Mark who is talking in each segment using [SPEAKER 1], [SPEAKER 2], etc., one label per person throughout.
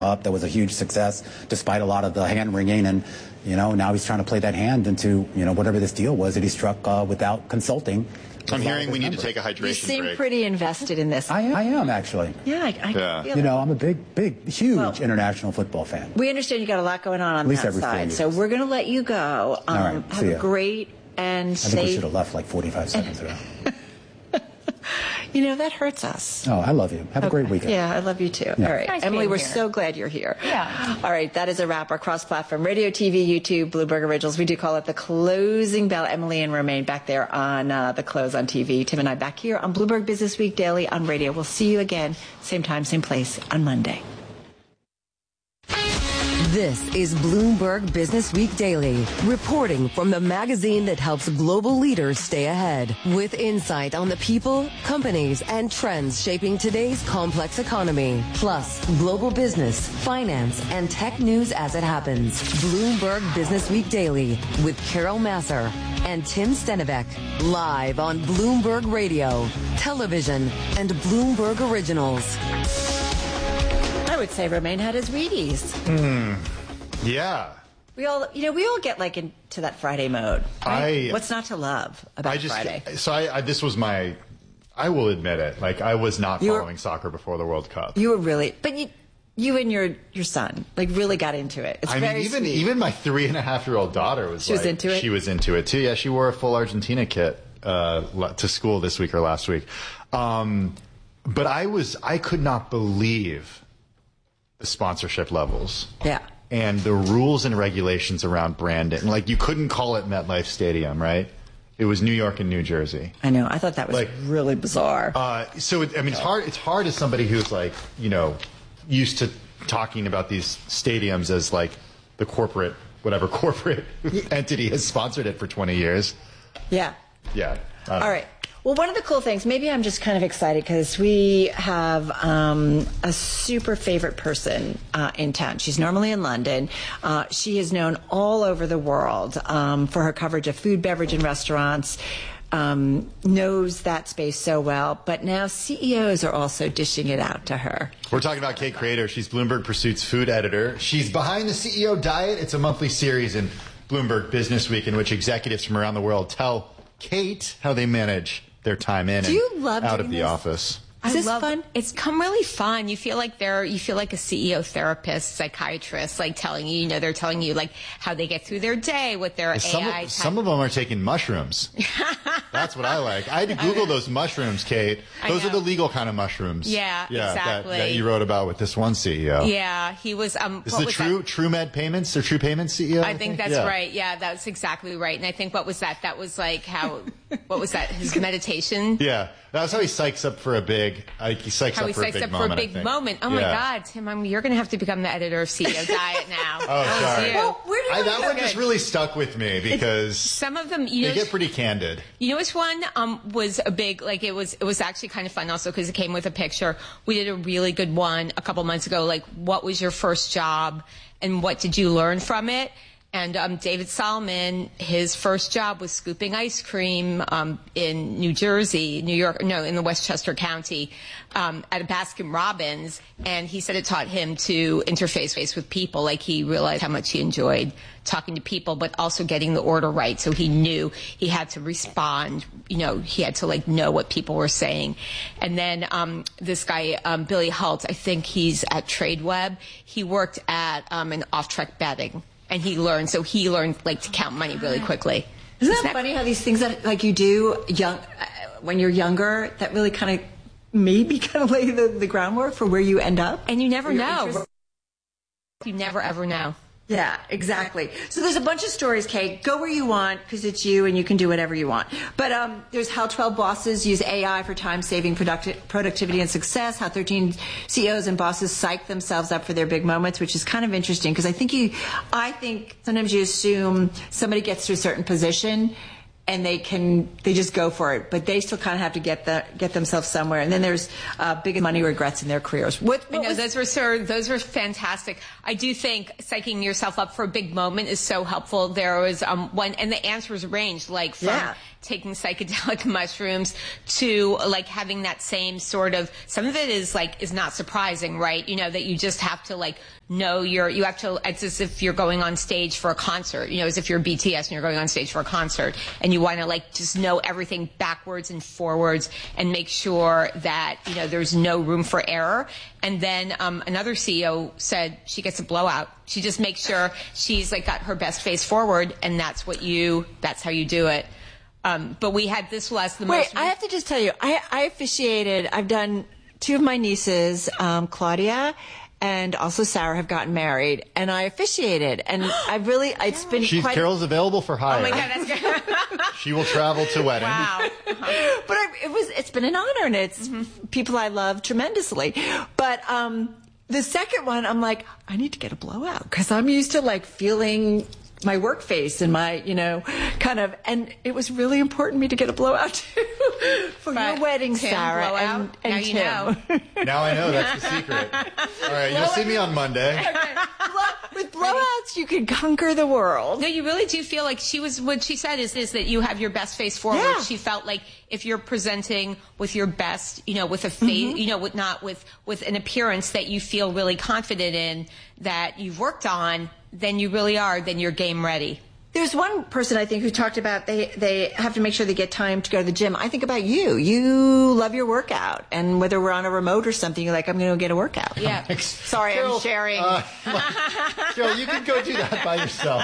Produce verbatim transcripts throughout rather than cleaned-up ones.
[SPEAKER 1] up. That was a huge success, despite a lot of the hand wringing. And, you know, now he's trying to play that hand into, you know, whatever this deal was that he struck uh, without consulting.
[SPEAKER 2] I'm hearing we need members. to take a hydration break.
[SPEAKER 3] You seem
[SPEAKER 2] break.
[SPEAKER 3] pretty invested in this.
[SPEAKER 1] I am, I am actually.
[SPEAKER 3] Yeah, I, I
[SPEAKER 2] yeah.
[SPEAKER 3] feel
[SPEAKER 1] You
[SPEAKER 3] it.
[SPEAKER 1] know, I'm a big, big, huge well, international football fan.
[SPEAKER 3] We understand you got a lot going on on
[SPEAKER 1] At least
[SPEAKER 3] that
[SPEAKER 1] every
[SPEAKER 3] side,
[SPEAKER 1] four
[SPEAKER 3] so
[SPEAKER 1] years.
[SPEAKER 3] we're going to let you go. Um,
[SPEAKER 1] All right,
[SPEAKER 3] have
[SPEAKER 1] see
[SPEAKER 3] a
[SPEAKER 1] ya.
[SPEAKER 3] great and
[SPEAKER 1] I
[SPEAKER 3] safe.
[SPEAKER 1] think we should have left like forty-five seconds ago.
[SPEAKER 3] You know, that hurts us.
[SPEAKER 1] Oh, I love you. Have
[SPEAKER 3] okay.
[SPEAKER 1] a great weekend.
[SPEAKER 3] Yeah, I love you too.
[SPEAKER 1] Yeah.
[SPEAKER 3] All right,
[SPEAKER 4] Nice
[SPEAKER 3] Emily, we're
[SPEAKER 4] here.
[SPEAKER 3] so glad you're here.
[SPEAKER 4] Yeah.
[SPEAKER 3] All right, that is a wrap. Our cross-platform radio, T V, YouTube, Bloomberg Originals. We do call it the closing bell. Emily and Romaine back there on uh, the close on T V. Tim and I back here on Bloomberg Business Week Daily on radio. We'll see you again, same time, same place on Monday.
[SPEAKER 5] This is Bloomberg Business Week Daily, reporting from the magazine that helps global leaders stay ahead, with insight on the people, companies, and trends shaping today's complex economy, plus global business, finance, and tech news as it happens. Bloomberg Business Week Daily with Carol Masser and Tim Stenivek, live on Bloomberg Radio, television, and Bloomberg Originals.
[SPEAKER 3] I would say Romaine had his Wheaties.
[SPEAKER 2] Mm, yeah.
[SPEAKER 3] We all, you know, we all get like into that Friday mode. Right?
[SPEAKER 2] I,
[SPEAKER 3] What's not to love about
[SPEAKER 2] I just,
[SPEAKER 3] Friday?
[SPEAKER 2] So I, I, this was my, I will admit it, like I was not
[SPEAKER 3] You were-
[SPEAKER 2] following soccer before the World Cup.
[SPEAKER 3] You were really, but you, you and your your son like really got into it. It's
[SPEAKER 2] I
[SPEAKER 3] very
[SPEAKER 2] mean, even
[SPEAKER 3] sweet.
[SPEAKER 2] even my three and a half year old daughter was.
[SPEAKER 3] She was
[SPEAKER 2] like,
[SPEAKER 3] into it?
[SPEAKER 2] She was into it too. Yeah, she wore a full Argentina kit uh, to school this week or last week. Um, but I was, I could not believe the sponsorship levels.
[SPEAKER 3] Yeah.
[SPEAKER 2] And the rules and regulations around branding. Like, you couldn't call it MetLife Stadium, right? It was New York and New Jersey.
[SPEAKER 3] I know. I thought that was
[SPEAKER 2] Like,
[SPEAKER 3] really bizarre.
[SPEAKER 2] Uh, so, it, I mean, it's hard. It's hard as somebody who's like, you know, used to talking about these stadiums as like the corporate, whatever corporate entity has sponsored it for twenty years.
[SPEAKER 3] Yeah.
[SPEAKER 2] Yeah.
[SPEAKER 3] All right. Well, one of the cool things, maybe I'm just kind of excited because we have um, a super favorite person uh, in town. She's normally in London. Uh, she is known all over the world um, for her coverage of food, beverage, and restaurants. Um, knows that space so well, but now C E Os are also dishing it out to her.
[SPEAKER 2] We're talking about Kate Crader. She's Bloomberg Pursuit's food editor. She's behind the C E O Diet. It's a monthly series in Bloomberg Business Week in which executives from around the world tell Kate how they manage their time in
[SPEAKER 3] Do
[SPEAKER 2] and
[SPEAKER 3] you love
[SPEAKER 2] out
[SPEAKER 3] doing
[SPEAKER 2] of the
[SPEAKER 3] this?
[SPEAKER 2] office.
[SPEAKER 3] Is
[SPEAKER 4] I
[SPEAKER 3] this
[SPEAKER 4] love,
[SPEAKER 3] fun?
[SPEAKER 4] It's come really fun. You feel like they're, you feel like a C E O therapist, psychiatrist, like telling you, you know, they're telling you like how they get through their day with their
[SPEAKER 2] Some
[SPEAKER 4] A I.
[SPEAKER 2] of, some of them are taking mushrooms. That's what I like. I had to Google those mushrooms, Kate.
[SPEAKER 4] I
[SPEAKER 2] Those are
[SPEAKER 4] know.
[SPEAKER 2] the legal kind of mushrooms.
[SPEAKER 4] Yeah,
[SPEAKER 2] yeah
[SPEAKER 4] exactly.
[SPEAKER 2] That, that you wrote about with this one C E O.
[SPEAKER 4] Yeah, he was. Um,
[SPEAKER 2] Is
[SPEAKER 4] what
[SPEAKER 2] the
[SPEAKER 4] was
[SPEAKER 2] True
[SPEAKER 4] that?
[SPEAKER 2] True Med Payments or True Payments C E O?
[SPEAKER 4] I think that's
[SPEAKER 2] Yeah.
[SPEAKER 4] right. Yeah, that's exactly right. And I think what was that? That was like how. What was that? His meditation.
[SPEAKER 2] Yeah, that's how he psychs up for a big. Like he psychs
[SPEAKER 4] How
[SPEAKER 2] up
[SPEAKER 4] he
[SPEAKER 2] for a
[SPEAKER 4] psychs
[SPEAKER 2] big
[SPEAKER 4] up
[SPEAKER 2] moment.
[SPEAKER 4] for a
[SPEAKER 2] I
[SPEAKER 4] big
[SPEAKER 2] think.
[SPEAKER 4] moment. Oh my
[SPEAKER 2] Yeah.
[SPEAKER 4] God, Tim, I'm, you're going to have to become the editor of C E O Diet now.
[SPEAKER 2] Oh,
[SPEAKER 4] That was
[SPEAKER 2] sorry.
[SPEAKER 4] you.
[SPEAKER 3] Well, where do
[SPEAKER 2] I,
[SPEAKER 3] you
[SPEAKER 2] that one
[SPEAKER 4] good.
[SPEAKER 2] just really stuck with me because
[SPEAKER 4] Some of them, you know,
[SPEAKER 2] they get pretty candid.
[SPEAKER 4] You know which one um, was a big, like it was, it was actually kind of fun also because it came with a picture. We did a really good one a couple months ago, like what was your first job and what did you learn from it? And um, David Solomon, his first job was scooping ice cream um, in New Jersey, New York, no, in the Westchester County um, at a Baskin Robbins. And he said it taught him to interface face with people. Like he realized how much he enjoyed talking to people, but also getting the order right. So he knew he had to respond. You know, he had to like know what people were saying. And then um, this guy, um, Billy Hult, I think he's at TradeWeb. He worked at um, an off-track betting. And he learned, so he learned like to count money really quickly.
[SPEAKER 3] Isn't that funny how these things that like you do young uh, when you're younger that really kind of maybe kind of lay the, the groundwork for where you end up?
[SPEAKER 4] And you never
[SPEAKER 3] For your
[SPEAKER 4] know.
[SPEAKER 3] interest?
[SPEAKER 4] You never ever know.
[SPEAKER 3] Yeah, exactly. So there's a bunch of stories, Kate. Go where you want because it's you and you can do whatever you want. But um, there's how twelve bosses use A I for time-saving producti- productivity and success, how thirteen C E Os and bosses psych themselves up for their big moments, which is kind of interesting because I think you, I think sometimes you assume somebody gets to a certain position and they can, they just go for it, but they still kind of have to get the, get themselves somewhere. And then there's uh, big money regrets in their careers. What, what
[SPEAKER 4] I know,
[SPEAKER 3] was-
[SPEAKER 4] those were so, those were fantastic. I do think psyching yourself up for a big moment is so helpful. There was um, one, and the answers ranged like from
[SPEAKER 3] Yeah.
[SPEAKER 4] taking psychedelic mushrooms to like having that same sort of, some of it is like, is not surprising, right? You know, that you just have to like know your, you have to, it's as if you're going on stage for a concert, you know, as if you're B T S and you're going on stage for a concert and you want to like just know everything backwards and forwards and make sure that, you know, there's no room for error. And then um, another C E O said she gets a blowout. She just makes sure she's like got her best face forward, and that's what you, that's how you do it. Um, but we had this was the
[SPEAKER 3] Wait,
[SPEAKER 4] most.
[SPEAKER 3] I have to just tell you, I, I officiated, I've done two of my nieces, um, Claudia and also Sarah, have gotten married, and I officiated, and I really, it's been
[SPEAKER 2] She's
[SPEAKER 3] quite...
[SPEAKER 2] Carol's available for hire.
[SPEAKER 4] Oh my God, that's good.
[SPEAKER 2] She will travel to wedding.
[SPEAKER 4] Wow. Uh-huh.
[SPEAKER 3] But I, it was, it's been an honor, and it's mm-hmm. people I love tremendously. But um, the second one, I'm like, I need to get a blowout, because I'm used to like feeling my work face and my, you know, kind of, and it was really important to me to get a blowout too for
[SPEAKER 4] But
[SPEAKER 3] your wedding,
[SPEAKER 4] Tim,
[SPEAKER 3] Sarah,
[SPEAKER 4] blowout?
[SPEAKER 3] and, and
[SPEAKER 4] Now you
[SPEAKER 3] Tim.
[SPEAKER 4] know.
[SPEAKER 2] Now I know, that's the secret. All right, you'll see me on Monday.
[SPEAKER 3] With blowouts, you can conquer the world.
[SPEAKER 4] No, you really do feel like she was, what she said is, is that you have your best face forward.
[SPEAKER 3] Yeah.
[SPEAKER 4] She felt like if you're presenting with your best, you know, with a face, mm-hmm. you know, with not with, with an appearance that you feel really confident in, that you've worked on, then you really are, then you're game ready.
[SPEAKER 3] There's one person I think who talked about they, they have to make sure they get time to go to the gym. I think about you. You love your workout. And whether we're on a remote or something, you're like, I'm going to go get a workout.
[SPEAKER 4] Yeah.
[SPEAKER 3] Sorry,
[SPEAKER 2] Carol,
[SPEAKER 3] I'm sharing.
[SPEAKER 2] Uh, Carol, you can go do that by yourself.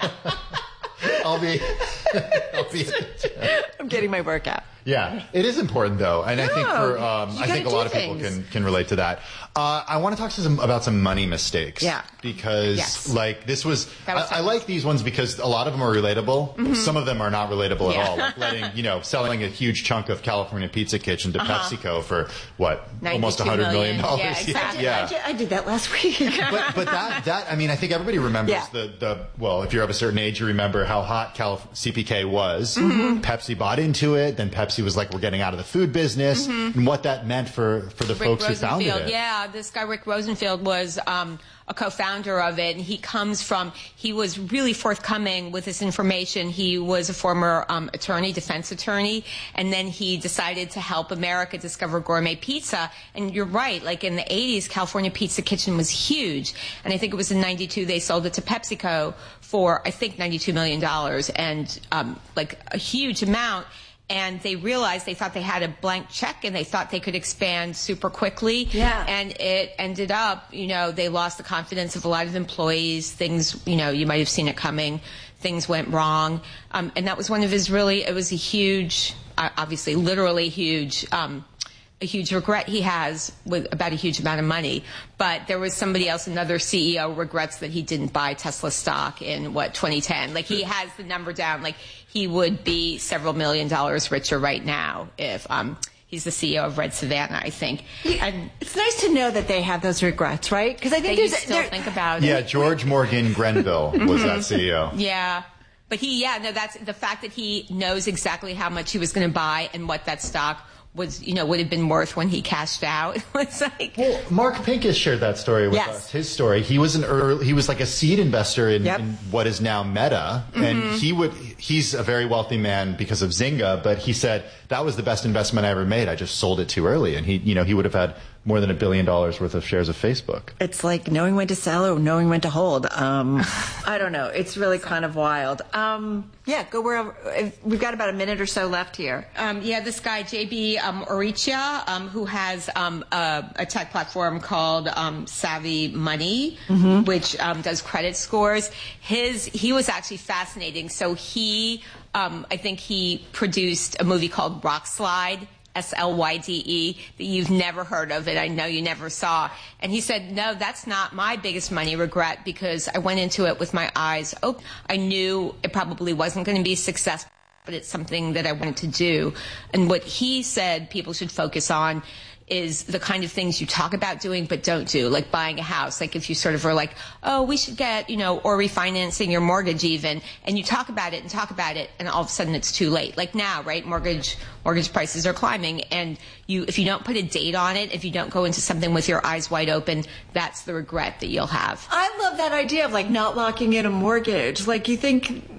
[SPEAKER 2] I'll be, I'll be.
[SPEAKER 3] I'm getting my workout.
[SPEAKER 2] Yeah, it is important though, and I think for um, I think a lot of people can can relate to that. Uh, I want to talk to some about some money mistakes.
[SPEAKER 3] Yeah,
[SPEAKER 2] because
[SPEAKER 4] yes.
[SPEAKER 2] like this was,
[SPEAKER 4] was
[SPEAKER 2] I, I like these ones because a lot of them are relatable.
[SPEAKER 4] Mm-hmm.
[SPEAKER 2] Some of them are not relatable
[SPEAKER 4] yeah.
[SPEAKER 2] at all. Like letting you know, selling a huge chunk of California Pizza Kitchen to uh-huh. PepsiCo for what almost a hundred million dollars.
[SPEAKER 4] Yeah, exactly.
[SPEAKER 3] yeah. I, did, I did that last week.
[SPEAKER 2] but but that that I mean I think everybody remembers
[SPEAKER 3] yeah.
[SPEAKER 2] the the well if you're of a certain age you remember how hot Calif- C P K was.
[SPEAKER 3] Mm-hmm.
[SPEAKER 2] Pepsi bought into it. Then Pepsi was like, we're getting out of the food business, mm-hmm. and what that meant for for the
[SPEAKER 4] Rick
[SPEAKER 2] folks
[SPEAKER 4] Rosenfield.
[SPEAKER 2] who founded it.
[SPEAKER 4] Yeah, this guy Rick Rosenfield was um, a co-founder of it, and he comes from. He was really forthcoming with this information. He was a former um, attorney, defense attorney, and then he decided to help America discover gourmet pizza. And you're right, like in the eighties, California Pizza Kitchen was huge, and I think it was in ninety-two they sold it to PepsiCo for I think ninety-two million dollars, and um, like a huge amount. And they realized they thought they had a blank check and they thought they could expand super quickly.
[SPEAKER 3] Yeah.
[SPEAKER 4] And it ended up, you know, they lost the confidence of a lot of employees. Things, you know, you might have seen it coming. Things went wrong. Um, and that was one of his really, it was a huge, uh, obviously literally huge, um, a huge regret he has with about a huge amount of money. But there was somebody else, another C E O, regrets that he didn't buy Tesla stock in, what, twenty ten. Like, he has the number down. Like, he would be several million dollars richer right now if um, he's the C E O of Red Savannah, I think. And
[SPEAKER 3] it's nice to know that they have those regrets, right? Because I think
[SPEAKER 4] that you
[SPEAKER 3] there's
[SPEAKER 4] still
[SPEAKER 3] there,
[SPEAKER 4] think about
[SPEAKER 2] Yeah,
[SPEAKER 4] it.
[SPEAKER 2] George Morgan Grenville was that C E O.
[SPEAKER 4] Yeah. But he, yeah, no, that's the fact that he knows exactly how much he was going to buy and what that stock was, you know, would have been worth when he cashed out. It was like,
[SPEAKER 2] well, Mark Pincus shared that story with
[SPEAKER 3] yes.
[SPEAKER 2] us. His story. He was an early, he was like a seed investor in,
[SPEAKER 3] yep.
[SPEAKER 2] in what is now Meta, mm-hmm. and he would. He's a very wealthy man because of Zynga, but he said that was the best investment I ever made. I just sold it too early, and he, you know, he would have had more than a billion dollars worth of shares of Facebook.
[SPEAKER 3] It's like knowing when to sell or knowing when to hold. Um, I don't know. It's really kind of wild. Um, yeah, go wherever. We've got about a minute or so left here.
[SPEAKER 4] Um, yeah, this guy, J B Um, Orichia, um, who has um, a, a tech platform called um, Savvy Money, mm-hmm. which um, does credit scores. His He was actually fascinating. So he, um, I think he produced a movie called Rock Slide, S L Y D E, that you've never heard of it. I know you never saw. And he said, no, that's not my biggest money regret, because I went into it with my eyes open. I knew it probably wasn't going to be successful, but it's something that I wanted to do. And what he said people should focus on is the kind of things you talk about doing but don't do, like buying a house. Like if you sort of are like, oh, we should get, you know, or refinancing your mortgage even, and you talk about it and talk about it, and all of a sudden it's too late. Like now, right? Mortgage mortgage prices are climbing, and you if you don't put a date on it, if you don't go into something with your eyes wide open, that's the regret that you'll have.
[SPEAKER 3] I love that idea of like not locking in a mortgage. Like you think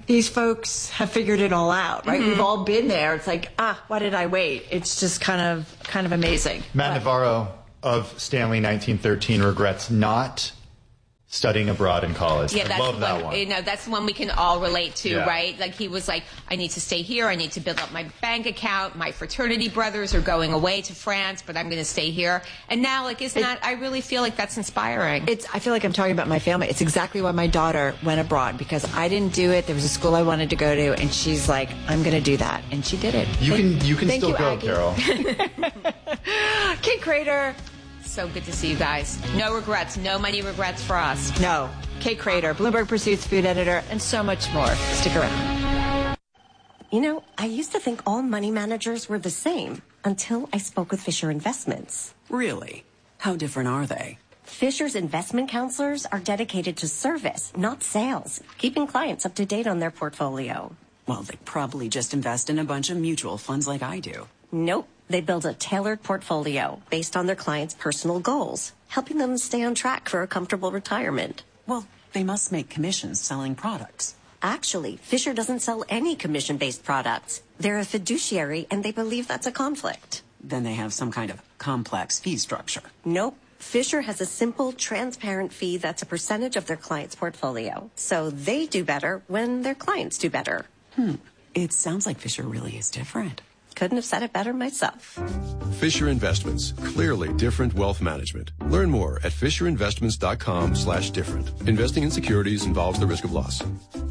[SPEAKER 3] these folks have figured it all out, right?
[SPEAKER 4] Mm-hmm.
[SPEAKER 3] We've all been there. It's like, ah, why did I wait? It's just kind of kind of amazing.
[SPEAKER 2] Matt
[SPEAKER 3] But-
[SPEAKER 2] Navarro of Stanley nineteen thirteen regrets not studying abroad in college.
[SPEAKER 4] Yeah,
[SPEAKER 2] I
[SPEAKER 4] that's
[SPEAKER 2] love
[SPEAKER 4] the
[SPEAKER 2] that
[SPEAKER 4] one,
[SPEAKER 2] one.
[SPEAKER 4] You know, that's the one we can all relate to,
[SPEAKER 2] Yeah.
[SPEAKER 4] right? Like he was like, I need to stay here. I need to build up my bank account. My fraternity brothers are going away to France, but I'm going to stay here. And now, like, isn't that? I really feel like that's inspiring.
[SPEAKER 3] It's. I feel like I'm talking about my family. It's exactly why my daughter went abroad, because I didn't do it. There was a school I wanted to go to, and she's like, I'm going to do that, and she did it.
[SPEAKER 2] You
[SPEAKER 3] Thank-
[SPEAKER 2] can you can
[SPEAKER 3] thank
[SPEAKER 2] still
[SPEAKER 3] you,
[SPEAKER 2] go,
[SPEAKER 3] Aggie.
[SPEAKER 2] Carol.
[SPEAKER 3] Kate Crater.
[SPEAKER 4] So good to see you guys. No regrets. No money regrets for us.
[SPEAKER 3] No. Kate Crater, Bloomberg Pursuits food editor, and so much more. Stick around.
[SPEAKER 6] You know, I used to think all money managers were the same until I spoke with Fisher Investments.
[SPEAKER 7] Really? How different are they?
[SPEAKER 6] Fisher's investment counselors are dedicated to service, not sales, keeping clients up to date on their portfolio.
[SPEAKER 7] Well, they probably just invest in a bunch of mutual funds like I do.
[SPEAKER 6] Nope. They build a tailored portfolio based on their clients' personal goals, helping them stay on track for a comfortable retirement.
[SPEAKER 7] Well, they must make commissions selling products.
[SPEAKER 6] Actually, Fisher doesn't sell any commission-based products. They're a fiduciary, and they believe that's a conflict.
[SPEAKER 7] Then they have some kind of complex fee structure.
[SPEAKER 6] Nope. Fisher has a simple, transparent fee that's a percentage of their client's portfolio. So they do better when their clients do better.
[SPEAKER 7] Hmm. It sounds like Fisher really is different.
[SPEAKER 6] Couldn't have said it better myself.
[SPEAKER 8] Fisher Investments. Clearly different wealth management. Learn more at FisherInvestments.com slash different. Investing in securities involves the risk of loss.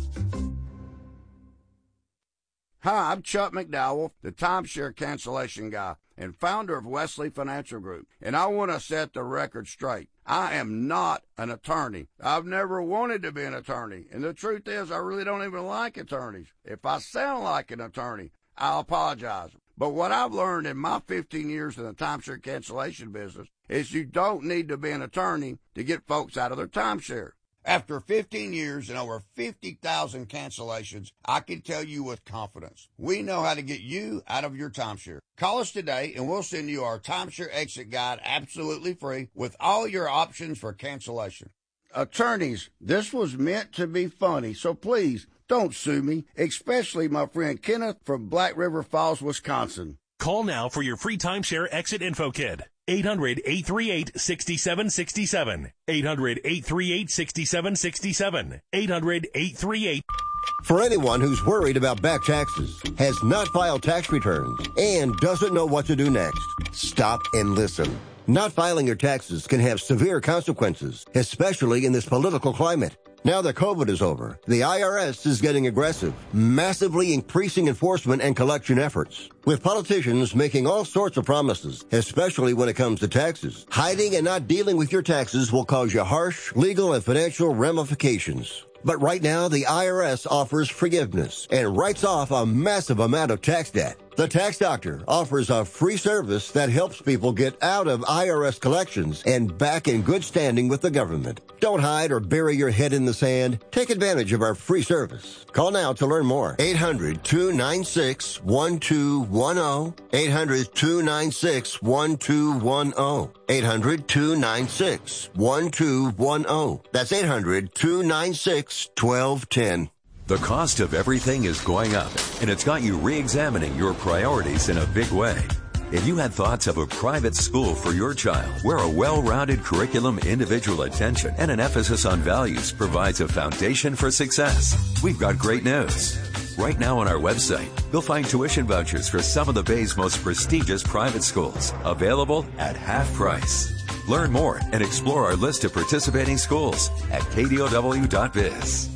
[SPEAKER 9] Hi, I'm Chuck McDowell, the timeshare cancellation guy and founder of Wesley Financial Group, and I want to set the record straight. I am not an attorney. I've never wanted to be an attorney, and the truth is I really don't even like attorneys. If I sound like an attorney, I'll apologize. But what I've learned in my fifteen years in the timeshare cancellation business is you don't need to be an attorney to get folks out of their timeshare. After fifteen years and over fifty thousand cancellations, I can tell you with confidence, we know how to get you out of your timeshare. Call us today and we'll send you our timeshare exit guide absolutely free with all your options for cancellation. Attorneys, this was meant to be funny, so please don't sue me, especially my friend Kenneth from Black River Falls, Wisconsin.
[SPEAKER 10] Call now for your free timeshare exit info kit. eight hundred, eight three eight, six seven six seven. eight hundred, eight three eight, six seven six seven. eight hundred, eight three eight.
[SPEAKER 11] For anyone who's worried about back taxes, has not filed tax returns, and doesn't know what to do next, stop and listen. Not filing your taxes can have severe consequences, especially in this political climate. Now that COVID is over, the I R S is getting aggressive, massively increasing enforcement and collection efforts, with politicians making all sorts of promises, especially when it comes to taxes. Hiding and not dealing with your taxes will cause you harsh legal and financial ramifications. But right now, the I R S offers forgiveness and writes off a massive amount of tax debt. The Tax Doctor offers a free service that helps people get out of I R S collections and back in good standing with the government. Don't hide or bury your head in the sand. Take advantage of our free service. Call now to learn more. eight hundred, two nine six, one two one zero. eight hundred, two nine six, one two one zero. eight hundred, two nine six, one two one zero. That's eight hundred, two nine six, one two one zero.
[SPEAKER 12] The cost of everything is going up, and it's got you re-examining your priorities in a big way. If you had thoughts of a private school for your child, where a well-rounded curriculum, individual attention, and an emphasis on values provides a foundation for success, we've got great news. Right now on our website, you'll find tuition vouchers for some of the Bay's most prestigious private schools, available at half price. Learn more and explore our list of participating schools at K D O W dot biz.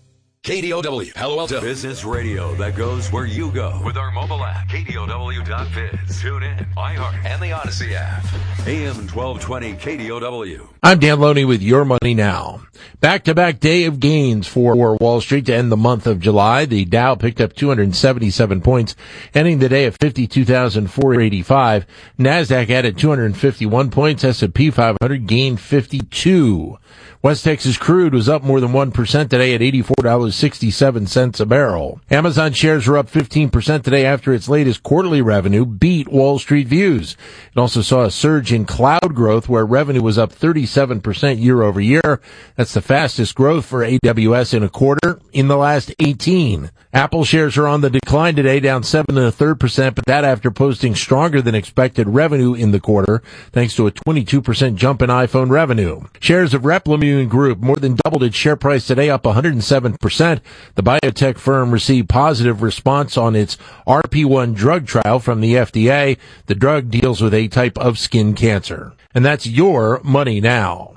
[SPEAKER 10] K D O W, Palo Alto.
[SPEAKER 12] Business radio that goes where you go.
[SPEAKER 10] With our mobile app, K D O W dot biz. Tune in, iHeart, and the Odyssey app.
[SPEAKER 12] A M twelve twenty K D O W.
[SPEAKER 13] I'm Dan Loney with Your Money Now. Back-to-back day of gains for Wall Street to end the month of July. The Dow picked up two hundred seventy-seven points, ending the day at fifty-two thousand four hundred eighty-five. NASDAQ added two hundred fifty-one points. S and P five hundred gained fifty-two. West Texas crude was up more than one percent today at eighty-four dollars and sixty-seven cents a barrel. Amazon shares were up fifteen percent today after its latest quarterly revenue beat Wall Street views. It also saw a surge in cloud growth where revenue was up thirty-seven percent year over year. That's That's the fastest growth for A W S in a quarter in the last eighteen. Apple shares are on the decline today, down seven and a third percent, but that after posting stronger than expected revenue in the quarter, thanks to a twenty-two percent jump in iPhone revenue. Shares of Replimune Group more than doubled its share price today, up one hundred seven percent. The biotech firm received positive response on its R P one drug trial from the F D A. The drug deals with a type of skin cancer. And that's your money now.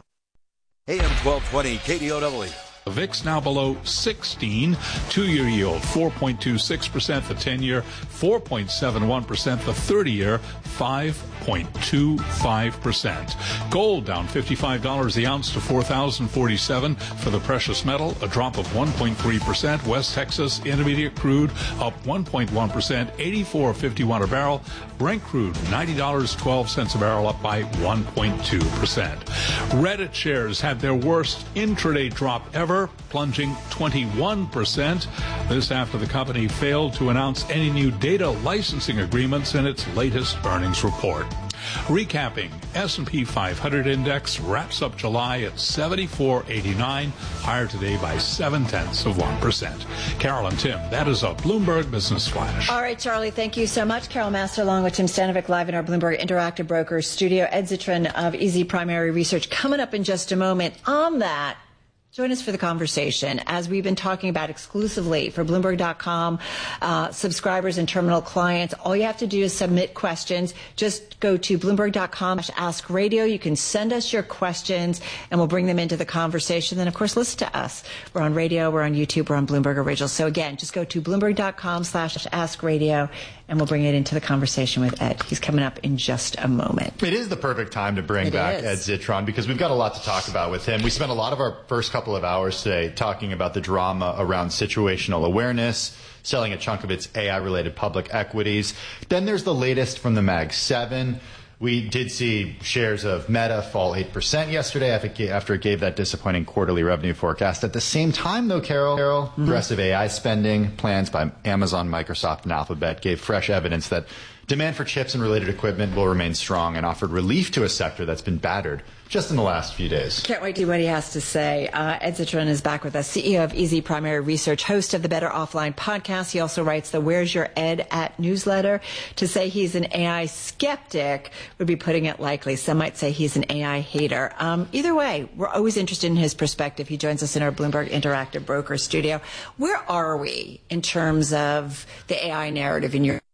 [SPEAKER 14] A M twelve twenty K D O W.
[SPEAKER 15] The V I X now below sixteen. Two-year yield, four point two six percent. The ten-year, four point seven one percent. The thirty-year, five point two five percent. Gold down fifty-five dollars the ounce to four thousand forty-seven dollars. For the precious metal, a drop of one point three percent. West Texas Intermediate crude up one point one percent, eighty-four fifty-one a barrel. Brent crude, ninety dollars and twelve cents a barrel, up by one point two percent. Reddit shares had their worst intraday drop ever, plunging twenty-one percent. This after the company failed to announce any new data licensing agreements in its latest earnings report. Recapping, S and P five hundred index wraps up July at seventy-four eighty-nine, higher today by seven tenths of one percent. Carol and Tim, that is a Bloomberg Business Flash.
[SPEAKER 3] All right, Charlie, thank you so much. Carol Master along with Tim Stanovic live in our Bloomberg Interactive Brokers studio. Ed Zitron of Easy Primary Research coming up in just a moment. On that, join us for the conversation as we've been talking about exclusively for Bloomberg dot com uh, subscribers and terminal clients. All you have to do is submit questions. Just go to Bloomberg dot com slash ask radio. You can send us your questions and we'll bring them into the conversation. Then, of course, listen to us. We're on radio, we're on YouTube, we're on Bloomberg Originals. So again, just go to Bloomberg dot com slash ask radio and we'll bring it into the conversation with Ed. He's coming up in just a moment.
[SPEAKER 2] It is the perfect time to bring
[SPEAKER 3] It
[SPEAKER 2] back
[SPEAKER 3] is.
[SPEAKER 2] Ed Zitron because we've got a lot to talk about with him. We spent a lot of our first couple of hours today talking about the drama around situational awareness, selling a chunk of its A I-related public equities. Then there's the latest from the Mag seven. We did see shares of Meta fall eight percent yesterday after it gave that disappointing quarterly revenue forecast. At the same time, though, Carol, Carol mm-hmm. aggressive A I spending plans by Amazon, Microsoft, and Alphabet gave fresh evidence that demand for chips and related equipment will remain strong and offered relief to a sector that's been battered just in the last few days.
[SPEAKER 3] Can't wait to see what he has to say. Uh, Ed Zitron is back with us, C E O of Easy Primary Research, host of the Better Offline podcast. He also writes the Where's Your Ed at newsletter. To say he's an A I skeptic would be putting it lightly. Some might say he's an A I hater. Um, either way, we're always interested in his perspective. He joins us in our Bloomberg Interactive Broker studio. Where are we in terms of the A I narrative in your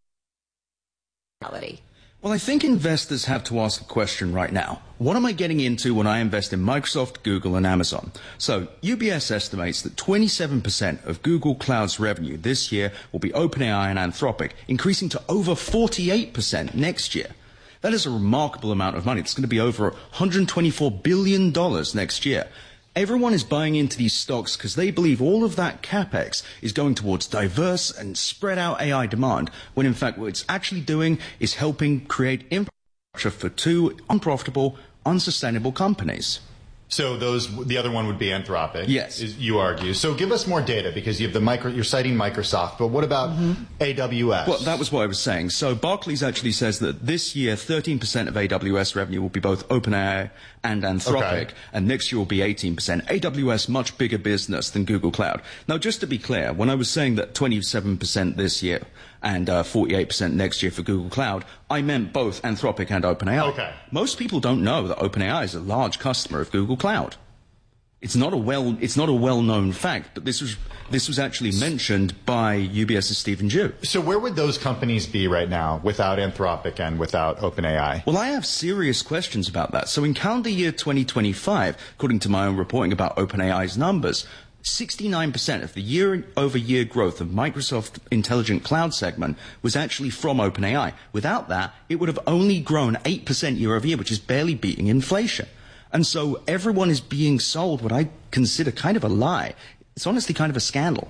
[SPEAKER 3] reality?
[SPEAKER 16] Well, I think investors have to ask a question right now. What am I getting into when I invest in Microsoft, Google, and Amazon? So U B S estimates that twenty-seven percent of Google Cloud's revenue this year will be OpenAI and Anthropic, increasing to over forty-eight percent next year. That is a remarkable amount of money. It's going to be over one hundred twenty-four billion dollars next year. Everyone is buying into these stocks because they believe all of that capex is going towards diverse and spread out A I demand, when in fact what it's actually doing is helping create infrastructure for two unprofitable, unsustainable companies.
[SPEAKER 2] So those, the other one would be Anthropic.
[SPEAKER 16] Yes.
[SPEAKER 2] Is, you argue. So give us more data because you have the micro, you're citing Microsoft, but what about mm-hmm. A W S?
[SPEAKER 16] Well, that was what I was saying. So Barclays actually says that this year, thirteen percent of A W S revenue will be both OpenAI and Anthropic, okay. and next year will be eighteen percent. A W S, much bigger business than Google Cloud. Now, just to be clear, when I was saying that twenty-seven percent this year and uh, forty-eight percent next year for Google Cloud, I meant both Anthropic and OpenAI.
[SPEAKER 2] Okay.
[SPEAKER 16] Most people don't know that OpenAI is a large customer of Google Cloud. It's not a well, it's not a well-known fact, but this was this was actually mentioned by UBS's Stephen Ju.
[SPEAKER 2] So where would those companies be right now without Anthropic and without OpenAI?
[SPEAKER 16] Well, I have serious questions about that. So in calendar year twenty twenty-five, according to my own reporting about OpenAI's numbers, sixty-nine percent of the year-over-year growth of Microsoft Intelligent Cloud segment was actually from OpenAI. Without that, it would have only grown eight percent year-over-year, which is barely beating inflation. And so everyone is being sold what I consider kind of a lie. It's honestly kind of a scandal.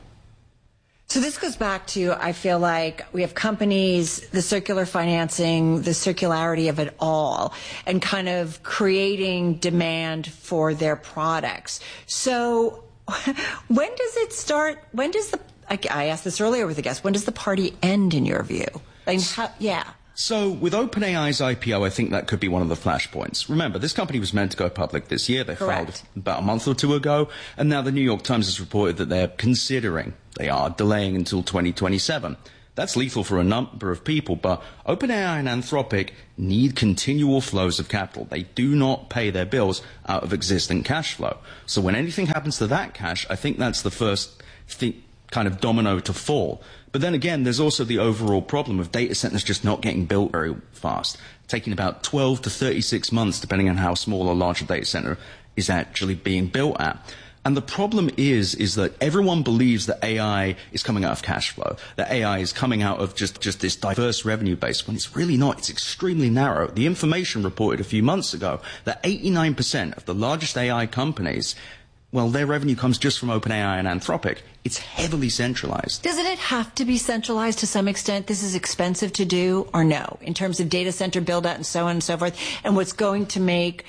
[SPEAKER 3] So this goes back to, I feel like we have companies, the circular financing, the circularity of it all, and kind of creating demand for their products. So when does it start? When does the, I, I asked this earlier with the guest, when does the party end in your view? Like, how, yeah.
[SPEAKER 16] So with OpenAI's I P O, I think that could be one of the flashpoints. Remember, this company was meant to go public this year. They
[SPEAKER 3] Correct.
[SPEAKER 16] filed about a month or two ago, and now the New York Times has reported that they're considering, they are delaying until twenty twenty-seven. That's lethal for a number of people, but OpenAI and Anthropic need continual flows of capital. They do not pay their bills out of existing cash flow. So when anything happens to that cash, I think that's the first thing, kind of domino to fall. But then again, there's also the overall problem of data centers just not getting built very fast, taking about twelve to thirty-six months, depending on how small or large a data center is actually being built at. And the problem is, is that everyone believes that A I is coming out of cash flow, that A I is coming out of just, just this diverse revenue base, when it's really not. It's extremely narrow. The information reported a few months ago that eighty-nine percent of the largest A I companies, well, their revenue comes just from OpenAI and Anthropic. It's heavily centralized.
[SPEAKER 3] Doesn't it have to be centralized to some extent? This is expensive to do, or no, in terms of data center build out and so on and so forth? And what's going to make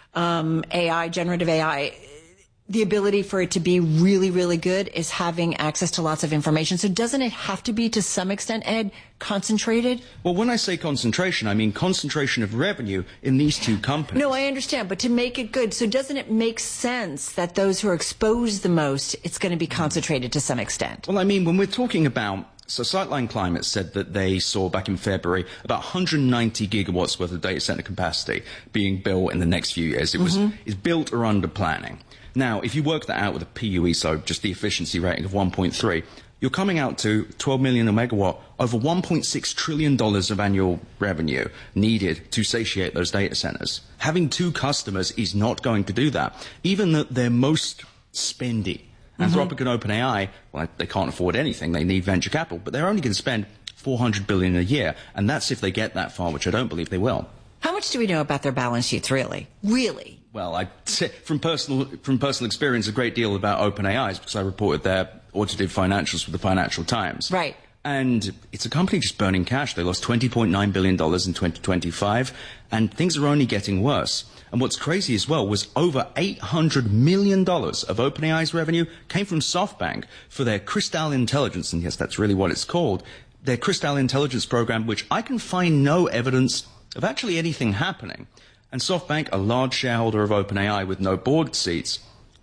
[SPEAKER 3] um, A I, generative A I, the ability for it to be really, really good is having access to lots of information. So doesn't it have to be, to some extent, Ed, concentrated?
[SPEAKER 16] Well, when I say concentration, I mean concentration of revenue in these two companies.
[SPEAKER 3] No, I understand, but to make it good, so doesn't it make sense that those who are exposed the most, it's going to be concentrated to some extent?
[SPEAKER 16] Well, I mean, when we're talking about, so Sightline Climate said that they saw back in February about one hundred ninety gigawatts worth of data center capacity being built in the next few years. It was
[SPEAKER 3] Mm-hmm.
[SPEAKER 16] is built or under planning. Now, if you work that out with a P U E, so just the efficiency rating of one point three, you're coming out to twelve million a megawatt, over one point six trillion dollars of annual revenue needed to satiate those data centers. Having two customers is not going to do that. Even that they're most spendy. Mm-hmm. Anthropic and OpenAI, well, they can't afford anything. They need venture capital, but they're only going to spend four hundred billion dollars a year, and that's if they get that far, which I don't believe they will.
[SPEAKER 3] How much do we know about their balance sheets, really? Really?
[SPEAKER 16] Well, I, from personal from personal experience, a great deal about OpenAI's because I reported their audited financials for the Financial Times.
[SPEAKER 3] Right.
[SPEAKER 16] And it's a company just burning cash. They lost twenty point nine billion dollars in twenty twenty-five, and things are only getting worse. And what's crazy as well was over eight hundred million dollars of OpenAI's revenue came from SoftBank for their Crystal Intelligence, and yes, that's really what it's called, their Crystal Intelligence program, which I can find no evidence of actually anything happening. And SoftBank, a large shareholder of OpenAI with no board seats.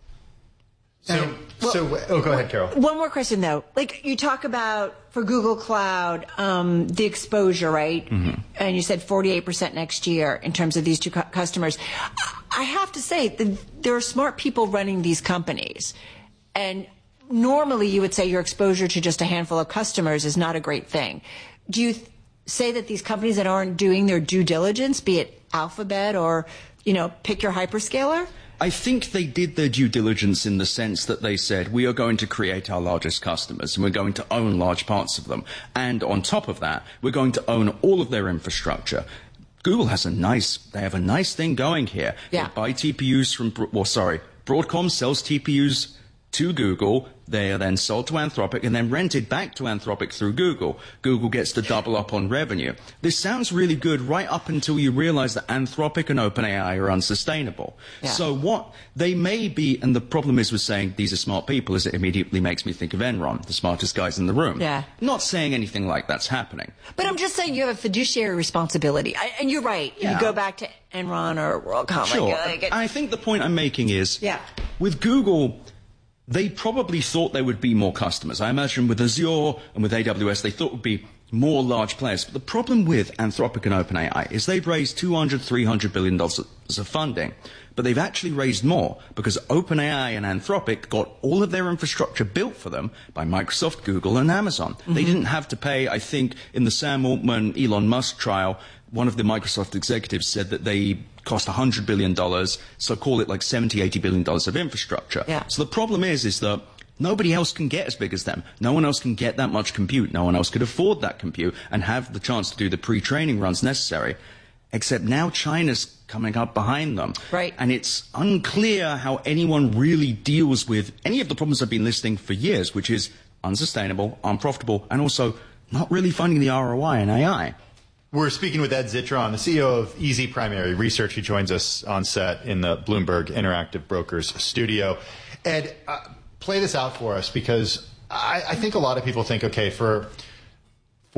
[SPEAKER 2] So, well, so oh, go ahead, Carol.
[SPEAKER 3] One more question, though. Like, you talk about, for Google Cloud, um, the exposure, right? Mm-hmm. And you said forty-eight percent next year in terms of these two cu- customers. I have to say, that there are smart people running these companies. And normally you would say your exposure to just a handful of customers is not a great thing. Do you th- say that these companies that aren't doing their due diligence, be it Alphabet or, you know, pick your hyperscaler?
[SPEAKER 16] I think they did their due diligence in the sense that they said, we are going to create our largest customers and we're going to own large parts of them. And on top of that, we're going to own all of their infrastructure. Google has a nice, they have a nice thing going here.
[SPEAKER 3] Yeah.
[SPEAKER 16] They buy T P Us from, well, sorry, Broadcom sells T P Us to Google. They are then sold to Anthropic and then rented back to Anthropic through Google. Google gets to double up on revenue. This sounds really good right up until you realize that Anthropic and OpenAI are unsustainable. Yeah. So what they may be, and the problem is with saying these are smart people, is it immediately makes me think of Enron, the smartest guys in the room.
[SPEAKER 3] Yeah.
[SPEAKER 16] Not saying anything like that's happening.
[SPEAKER 3] But I'm just saying you have a fiduciary responsibility. I, and you're right.
[SPEAKER 16] Yeah.
[SPEAKER 3] You go back to Enron or WorldCom.
[SPEAKER 16] Sure.
[SPEAKER 3] Like, like,
[SPEAKER 16] I think the point I'm making is,
[SPEAKER 3] yeah.
[SPEAKER 16] with Google, they probably thought there would be more customers. I imagine with Azure and with A W S, they thought would be more large players. But the problem with Anthropic and OpenAI is they've raised two hundred, three hundred billion dollars of funding. But they've actually raised more because OpenAI and Anthropic got all of their infrastructure built for them by Microsoft, Google, and Amazon. Mm-hmm. They didn't have to pay, I think, in the Sam Altman, Elon Musk trial, one of the Microsoft executives said that they cost one hundred billion dollars, so call it like seventy, eighty billion dollars of infrastructure.
[SPEAKER 3] Yeah.
[SPEAKER 16] So the problem is, is that nobody else can get as big as them. No one else can get that much compute. No one else could afford that compute and have the chance to do the pre-training runs necessary. Except now China's coming up behind them.
[SPEAKER 3] Right.
[SPEAKER 16] And it's unclear how anyone really deals with any of the problems I've been listing for years, which is unsustainable, unprofitable, and also not really finding the R O I in A I.
[SPEAKER 2] We're speaking with Ed Zitron, the C E O of Easy Primary Research. He joins us on set in the Bloomberg Interactive Brokers studio. Ed, uh, play this out for us because I, I think a lot of people think, okay, for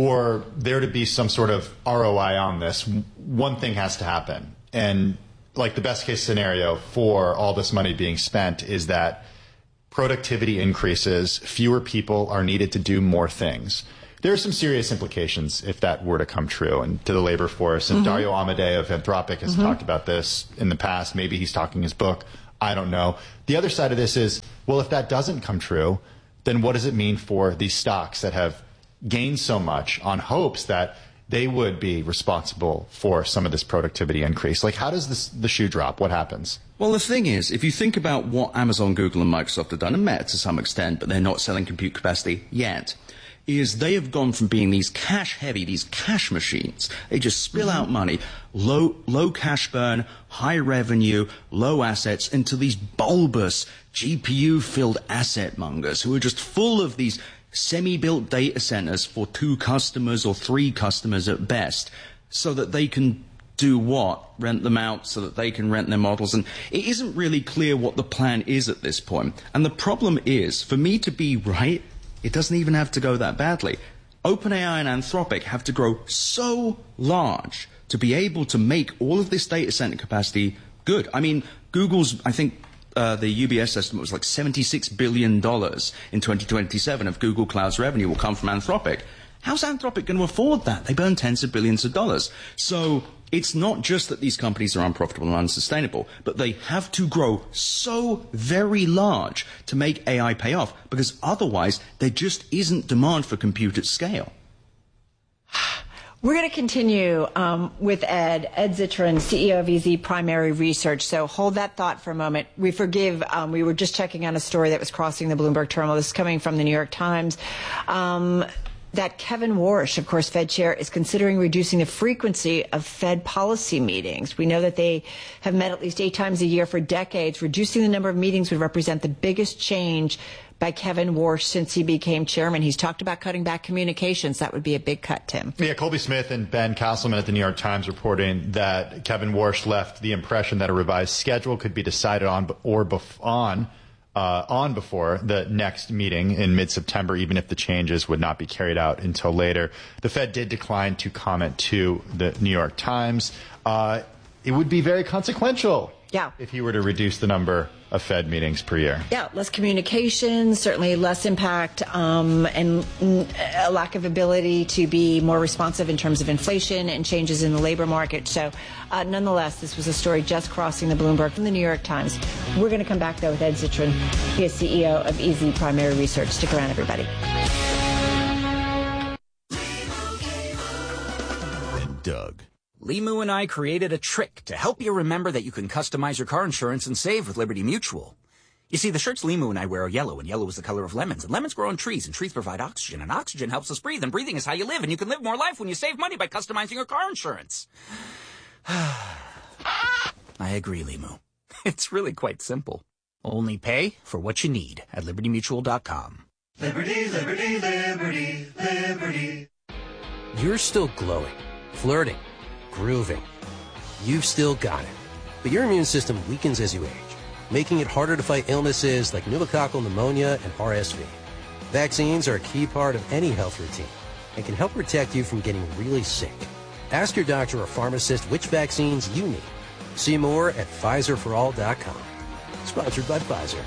[SPEAKER 2] for there to be some sort of R O I on this, one thing has to happen. And like the best case scenario for all this money being spent is that productivity increases, fewer people are needed to do more things. There are some serious implications if that were to come true and to the labor force. And mm-hmm. Dario Amodei of Anthropic has mm-hmm. talked about this in the past. Maybe he's talking his book. I don't know. The other side of this is, well, if that doesn't come true, then what does it mean for these stocks that have gained so much on hopes that they would be responsible for some of this productivity increase? Like, how does this, the shoe drop? What happens?
[SPEAKER 16] Well, the thing is, if you think about what Amazon, Google, and Microsoft have done, and Meta to some extent, but they're not selling compute capacity yet, is they have gone from being these cash-heavy, these cash machines. They just spill mm-hmm. out money, low, low cash burn, high revenue, low assets, into these bulbous, G P U-filled asset mongers who are just full of these semi-built data centers for two customers or three customers at best, so that they can do what? Rent them out so that they can rent their models. And it isn't really clear what the plan is at this point. And the problem is, for me to be right, it doesn't even have to go that badly. OpenAI and Anthropic have to grow so large to be able to make all of this data center capacity good. I mean, Google's, I think, Uh, the U B S estimate was like seventy-six billion dollars in twenty twenty-seven of Google Cloud's revenue will come from Anthropic. How's Anthropic going to afford that? They burn tens of billions of dollars. So it's not just that these companies are unprofitable and unsustainable, but they have to grow so very large to make A I pay off, because otherwise there just isn't demand for compute at scale.
[SPEAKER 3] We're going to continue um, with Ed, Ed Zitron, C E O of E Z Primary Research. So hold that thought for a moment. We forgive, um, we were just checking on a story that was crossing the Bloomberg terminal. This is coming from the New York Times. Um, that Kevin Warsh, of course, Fed chair, is considering reducing the frequency of Fed policy meetings. We know that they have met at least eight times a year for decades. Reducing the number of meetings would represent the biggest change by Kevin Warsh since he became chairman. He's talked about cutting back communications. That would be a big cut, Tim.
[SPEAKER 2] Yeah, Colby Smith and Ben Castleman at the New York Times reporting that Kevin Warsh left the impression that a revised schedule could be decided on or bef- on uh, on before the next meeting in mid-September, even if the changes would not be carried out until later. The Fed did decline to comment to the New York Times. Uh, it would be very consequential
[SPEAKER 3] yeah.
[SPEAKER 2] if he were to reduce the number of Fed meetings per year.
[SPEAKER 3] Yeah, less communication, certainly less impact, um, and a lack of ability to be more responsive in terms of inflation and changes in the labor market. So uh, nonetheless, this was a story just crossing the Bloomberg from the New York Times. We're going to come back, though, with Ed Zitron. He is C E O of E Z Primary Research. Stick around, everybody.
[SPEAKER 17] And Doug. Limu and I created a trick to help you remember that you can customize your car insurance and save with Liberty Mutual. You see, the shirts Limu and I wear are yellow, and yellow is the color of lemons. And lemons grow on trees, and trees provide oxygen, and oxygen helps us breathe, and breathing is how you live, and you can live more life when you save money by customizing your car insurance. I agree, Limu. It's really quite simple. Only pay for what you need at liberty mutual dot com.
[SPEAKER 18] Liberty, liberty, liberty, liberty.
[SPEAKER 19] You're still glowing, flirting, grooving. You've still got it. But your immune system weakens as you age, making it harder to fight illnesses like pneumococcal pneumonia and R S V. Vaccines are a key part of any health routine and can help protect you from getting really sick. Ask your doctor or pharmacist which vaccines you need. See more at Pfizer for all dot com. Sponsored by Pfizer.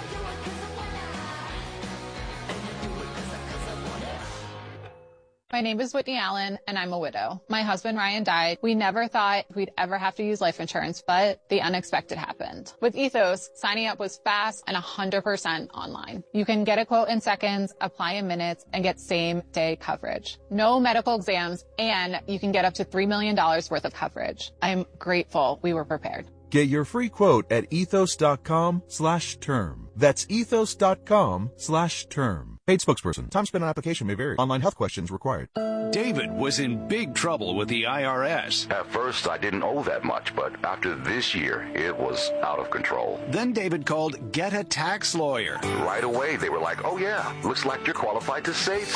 [SPEAKER 20] My name is Whitney Allen, and I'm a widow. My husband, Ryan, died. We never thought we'd ever have to use life insurance, but the unexpected happened. With Ethos, signing up was fast and one hundred percent online. You can get a quote in seconds, apply in minutes, and get same-day coverage. No medical exams, and you can get up to three million dollars worth of coverage. I'm grateful we were prepared.
[SPEAKER 21] Get your free quote at ethos.com slash term. That's ethos.com slash term. Paid spokesperson. Time spent on application may vary. Online health questions required.
[SPEAKER 22] David was in big trouble with the I R S.
[SPEAKER 23] At first, I didn't owe that much, but after this year, it was out of control.
[SPEAKER 22] Then David called Get a Tax Lawyer.
[SPEAKER 23] Right away, they were like, oh yeah, looks like you're qualified to save.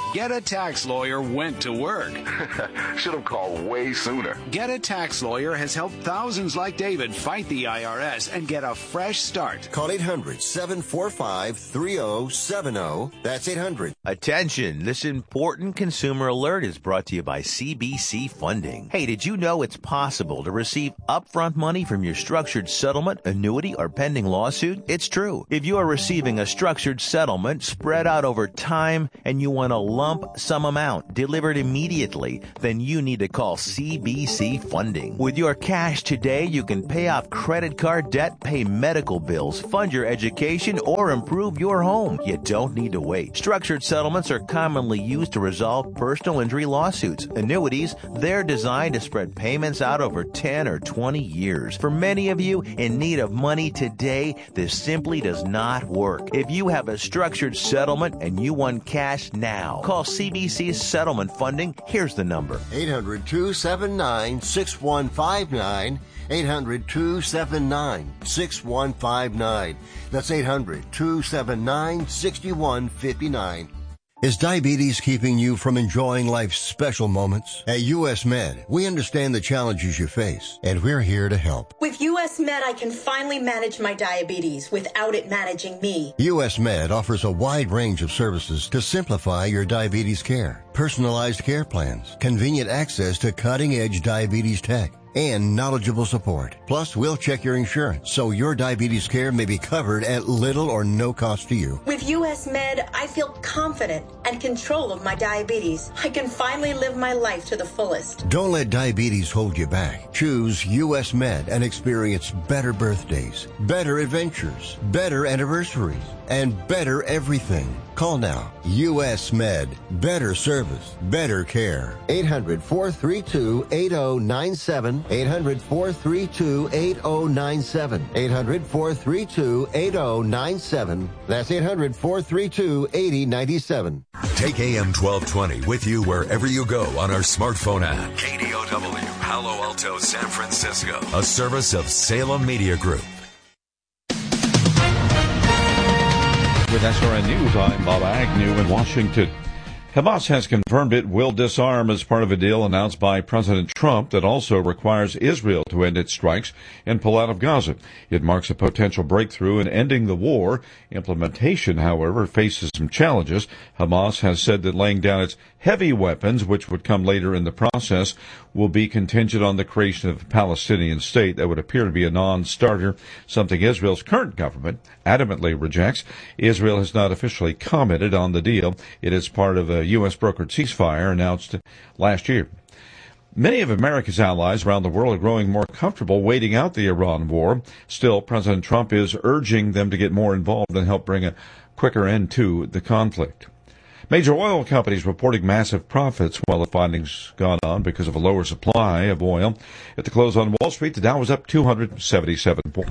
[SPEAKER 22] Get a Tax Lawyer went to work.
[SPEAKER 23] Should have called way sooner.
[SPEAKER 22] Get a Tax Lawyer has helped thousands like David fight the I R S and get a fresh start.
[SPEAKER 11] Call eight hundred, seven four five, three zero seven zero. That's eight hundred.
[SPEAKER 1] Attention, this important consumer alert is brought to you by C B C Funding. Hey, did you know it's possible to receive upfront money from your structured settlement, annuity, or pending lawsuit? It's true. If you are receiving a structured settlement spread out over time and you want a lump sum amount delivered immediately, then you need to call C B C Funding. With your cash today, you can pay off credit card debt, pay medical bills, fund your education, or improve your home. You don't need to wait. Structured settlements are commonly used to resolve personal injury lawsuits. Annuities, they're designed to spread payments out over ten or twenty years. For many of you in need of money today, this simply does not work. If you have a structured settlement and you want cash now, call C B C Settlement Funding. Here's the number.
[SPEAKER 11] eight hundred, two seven nine, six one five nine. eight hundred, two seven nine, six one five nine. That's eight hundred, two seven nine, six one five nine. Is diabetes keeping you from enjoying life's special moments? At U S Med, we understand the challenges you face, and we're here to help.
[SPEAKER 4] With U S Med, I can finally manage my diabetes without it managing me.
[SPEAKER 11] U S Med offers a wide range of services to simplify your diabetes care. Personalized care plans, convenient access to cutting-edge diabetes tech, and knowledgeable support. Plus, we'll check your insurance so your diabetes care may be covered at little or no cost to you.
[SPEAKER 4] With U S Med, I feel confident and control of my diabetes. I can finally live my life to the fullest.
[SPEAKER 11] Don't let diabetes hold you back. Choose U S Med and experience better birthdays, better adventures, better anniversaries, and better everything. Call now. U S Med. Better service. Better care. eight hundred, four three two, eight zero nine seven. eight hundred, four three two, eight zero nine seven. eight hundred, four three two, eight zero nine seven. That's eight hundred, four three two, eight zero nine seven.
[SPEAKER 5] Take A M twelve twenty with you wherever you go on our smartphone app. K D O W, Palo Alto, San Francisco. A service of Salem Media Group.
[SPEAKER 24] With S R N News, I'm Bob Agnew in Washington. Hamas has confirmed it will disarm as part of a deal announced by President Trump that also requires Israel to end its strikes and pull out of Gaza. It marks a potential breakthrough in ending the war. Implementation, however, faces some challenges. Hamas has said that laying down its heavy weapons, which would come later in the process, will be contingent on the creation of a Palestinian state that would appear to be a non-starter, something Israel's current government adamantly rejects. Israel has not officially commented on the deal. It is part of a U S brokered ceasefire announced last year. Many of America's allies around the world are growing more comfortable waiting out the Iran war. Still, President Trump is urging them to get more involved and help bring a quicker end to the conflict. Major oil companies reporting massive profits while the findings gone on because of a lower supply of oil. At the close on Wall Street, the Dow was up two hundred seventy-seven points.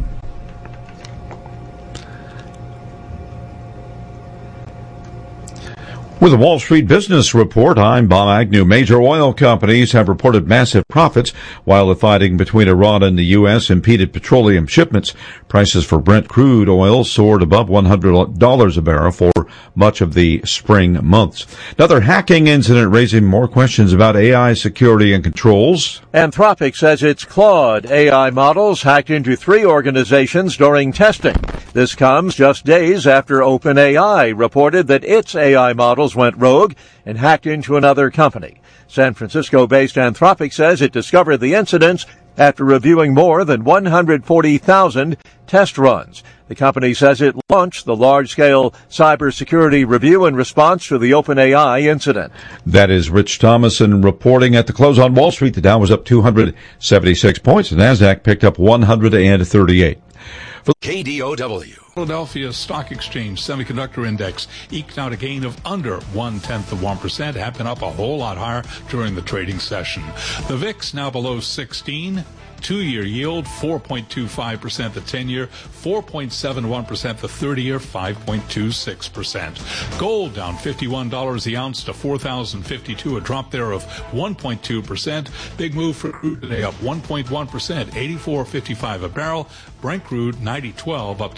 [SPEAKER 24] With the Wall Street Business Report, I'm Bob Agnew. Major oil companies have reported massive profits while the fighting between Iran and the U S impeded petroleum shipments. Prices for Brent crude oil soared above one hundred dollars a barrel for much of the spring months. Another hacking incident raising more questions about A I security and controls.
[SPEAKER 25] Anthropic says its Claude A I models hacked into three organizations during testing. This comes just days after OpenAI reported that its A I models went rogue and hacked into another company. San Francisco-based Anthropic says it discovered the incidents after reviewing more than one hundred forty thousand test runs. The company says it launched the large-scale cybersecurity review in response to the OpenAI incident.
[SPEAKER 24] That is Rich Thomason reporting. At the close on Wall Street, the Dow was up two hundred seventy-six points. The NASDAQ picked up one hundred thirty-eight.
[SPEAKER 5] For K D O W.
[SPEAKER 15] Philadelphia Stock Exchange Semiconductor Index eked out a gain of under one-tenth of one percent, have been up a whole lot higher during the trading session. The V I X now below sixteen. Two-year yield, four point two five percent. The ten-year, four point seven one percent. The thirty-year, five point two six percent. Gold down fifty-one dollars the ounce to four thousand fifty-two dollars, a drop there of one point two percent. Big move for crude today, up one point one percent, eighty-four fifty-five a barrel. Brent crude, ninety twelve, up today by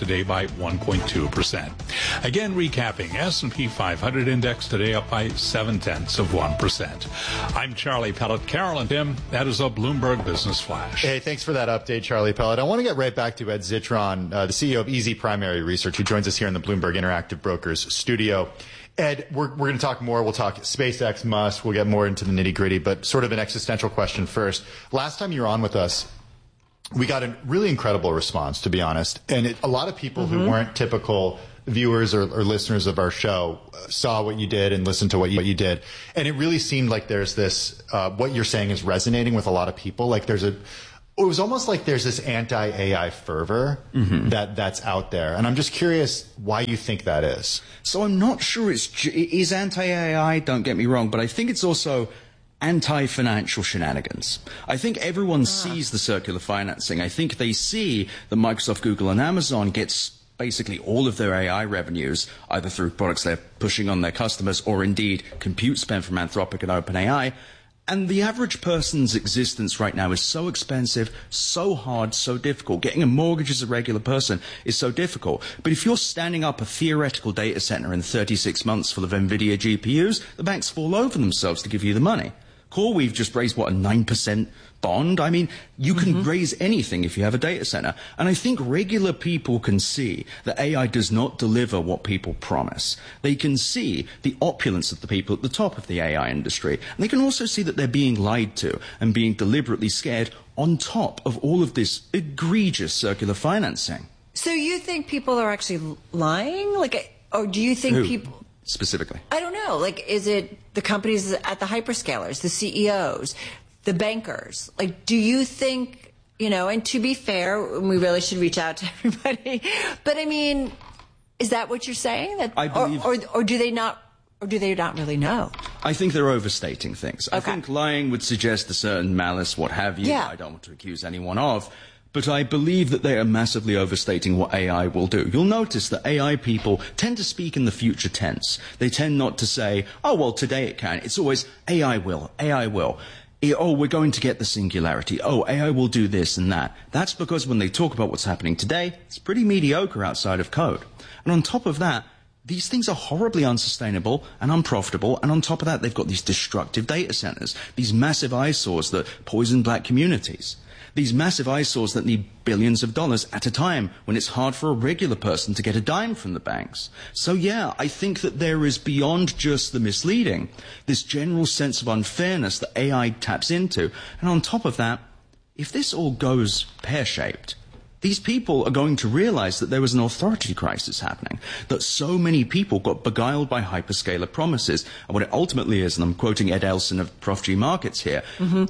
[SPEAKER 15] one point two percent. Again, recapping, S and P five hundred index today up by seven tenths of one percent. I'm Charlie Pellet. Carol and Tim, that is a Bloomberg Business Flash.
[SPEAKER 2] Hey, thanks for that update, Charlie Pellet. I want to get right back to Ed Zitron, uh, the C E O of Easy Primary Research, who joins us here in the Bloomberg Interactive Brokers studio. Ed, we're, we're going to talk more. We'll talk SpaceX, Musk. We'll get more into the nitty gritty, but sort of an existential question first. Last time you were on with us, we got a really incredible response, to be honest. And it, a lot of people mm-hmm. who weren't typical viewers or, or listeners of our show saw what you did and listened to what you, what you did. And it really seemed like there's this, uh, what you're saying is resonating with a lot of people. Like there's a, it was almost like there's this anti-A I fervor mm-hmm. that that's out there. And I'm just curious why you think that is.
[SPEAKER 16] So I'm not sure it's, it is anti-A I, don't get me wrong, but I think it's also anti-financial shenanigans. I think everyone ah. sees the circular financing. I think they see that Microsoft, Google, and Amazon gets basically all of their A I revenues, either through products they're pushing on their customers or indeed compute spend from Anthropic and OpenAI. And the average person's existence right now is so expensive, so hard, so difficult. Getting a mortgage as a regular person is so difficult. But if you're standing up a theoretical data center in thirty-six months full of NVIDIA G P Us, the banks fall over themselves to give you the money. CoreWeave just raised, what, a nine percent bond? I mean, you can mm-hmm. raise anything if you have a data center. And I think regular people can see that A I does not deliver what people promise. They can see the opulence of the people at the top of the A I industry. And they can also see that they're being lied to and being deliberately scared on top of all of this egregious circular financing.
[SPEAKER 3] So you think people are actually lying? Like, or do you think
[SPEAKER 16] Who?
[SPEAKER 3] people...
[SPEAKER 16] Specifically?
[SPEAKER 3] I don't know. Like, is it the companies at the hyperscalers, the C E Os, the bankers? Like, do you think, you know, and to be fair, we really should reach out to everybody. But I mean, is that what you're saying? That,
[SPEAKER 16] I believe...
[SPEAKER 3] Or, or, or do they not, or do they not really know?
[SPEAKER 16] I think they're overstating things. Okay. I think lying would suggest a certain malice, what have you.
[SPEAKER 3] Yeah.
[SPEAKER 16] I don't want to accuse anyone of. But I believe that they are massively overstating what A I will do. You'll notice that A I people tend to speak in the future tense. They tend not to say, oh, well, today it can. It's always A I will, A I will. Oh, we're going to get the singularity. Oh, A I will do this and that. That's because when they talk about what's happening today, it's pretty mediocre outside of code. And on top of that, these things are horribly unsustainable and unprofitable, and on top of that, they've got these destructive data centers, these massive eyesores that poison black communities. These massive eyesores that need billions of dollars at a time when it's hard for a regular person to get a dime from the banks. So yeah, I think that there is beyond just the misleading, this general sense of unfairness that A I taps into. And on top of that, if this all goes pear-shaped, these people are going to realize that there was an authority crisis happening, that so many people got beguiled by hyperscaler promises. And what it ultimately is, and I'm quoting Ed Elson of Prof G Markets here, mm-hmm.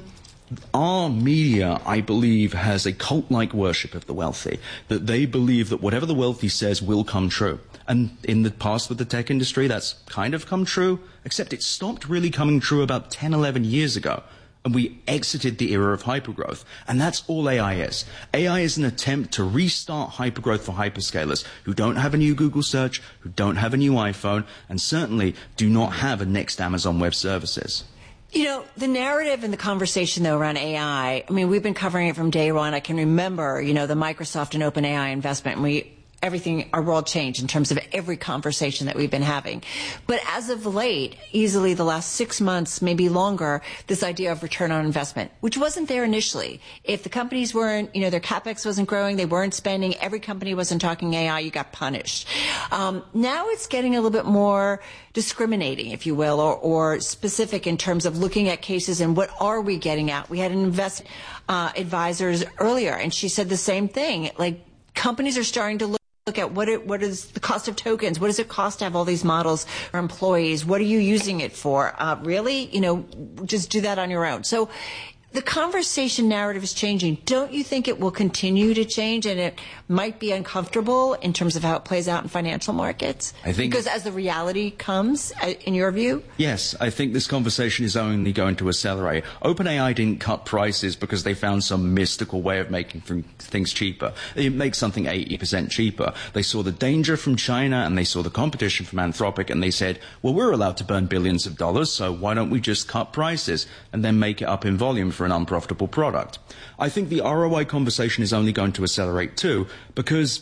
[SPEAKER 16] Our media, I believe, has a cult-like worship of the wealthy, that they believe that whatever the wealthy says will come true. And in the past with the tech industry, that's kind of come true, except it stopped really coming true about ten, eleven years ago. And we exited the era of hypergrowth. And that's all A I is. A I is an attempt to restart hypergrowth for hyperscalers who don't have a new Google search, who don't have a new iPhone, and certainly do not have a next Amazon Web Services.
[SPEAKER 3] You know, the narrative and the conversation, though, around A I, I mean, we've been covering it from day one. I can remember, you know, the Microsoft and OpenAI investment, and we, everything, our world changed in terms of every conversation that we've been having. But as of late, easily the last six months, maybe longer, this idea of return on investment, which wasn't there initially. If the companies weren't, you know, their capex wasn't growing, they weren't spending, every company wasn't talking A I, you got punished. Um, now it's getting a little bit more discriminating, if you will, or, or specific in terms of looking at cases and what are we getting at. We had an invest uh, advisors earlier, and she said the same thing. Like, companies are starting to look Look at what it, what is the cost of tokens? What does it cost to have all these models for employees? What are you using it for? Uh, really? You know, just do that on your own. So the conversation narrative is changing. Don't you think it will continue to change, and it might be uncomfortable in terms of how it plays out in financial markets?
[SPEAKER 16] I think
[SPEAKER 3] because as the reality comes, in your view?
[SPEAKER 16] Yes, I think this conversation is only going to accelerate. OpenAI didn't cut prices because they found some mystical way of making things cheaper. It makes something eighty percent cheaper. They saw the danger from China and they saw the competition from Anthropic, and they said, well, we're allowed to burn billions of dollars, so why don't we just cut prices and then make it up in volume for an unprofitable product? I think the R O I conversation is only going to accelerate too, because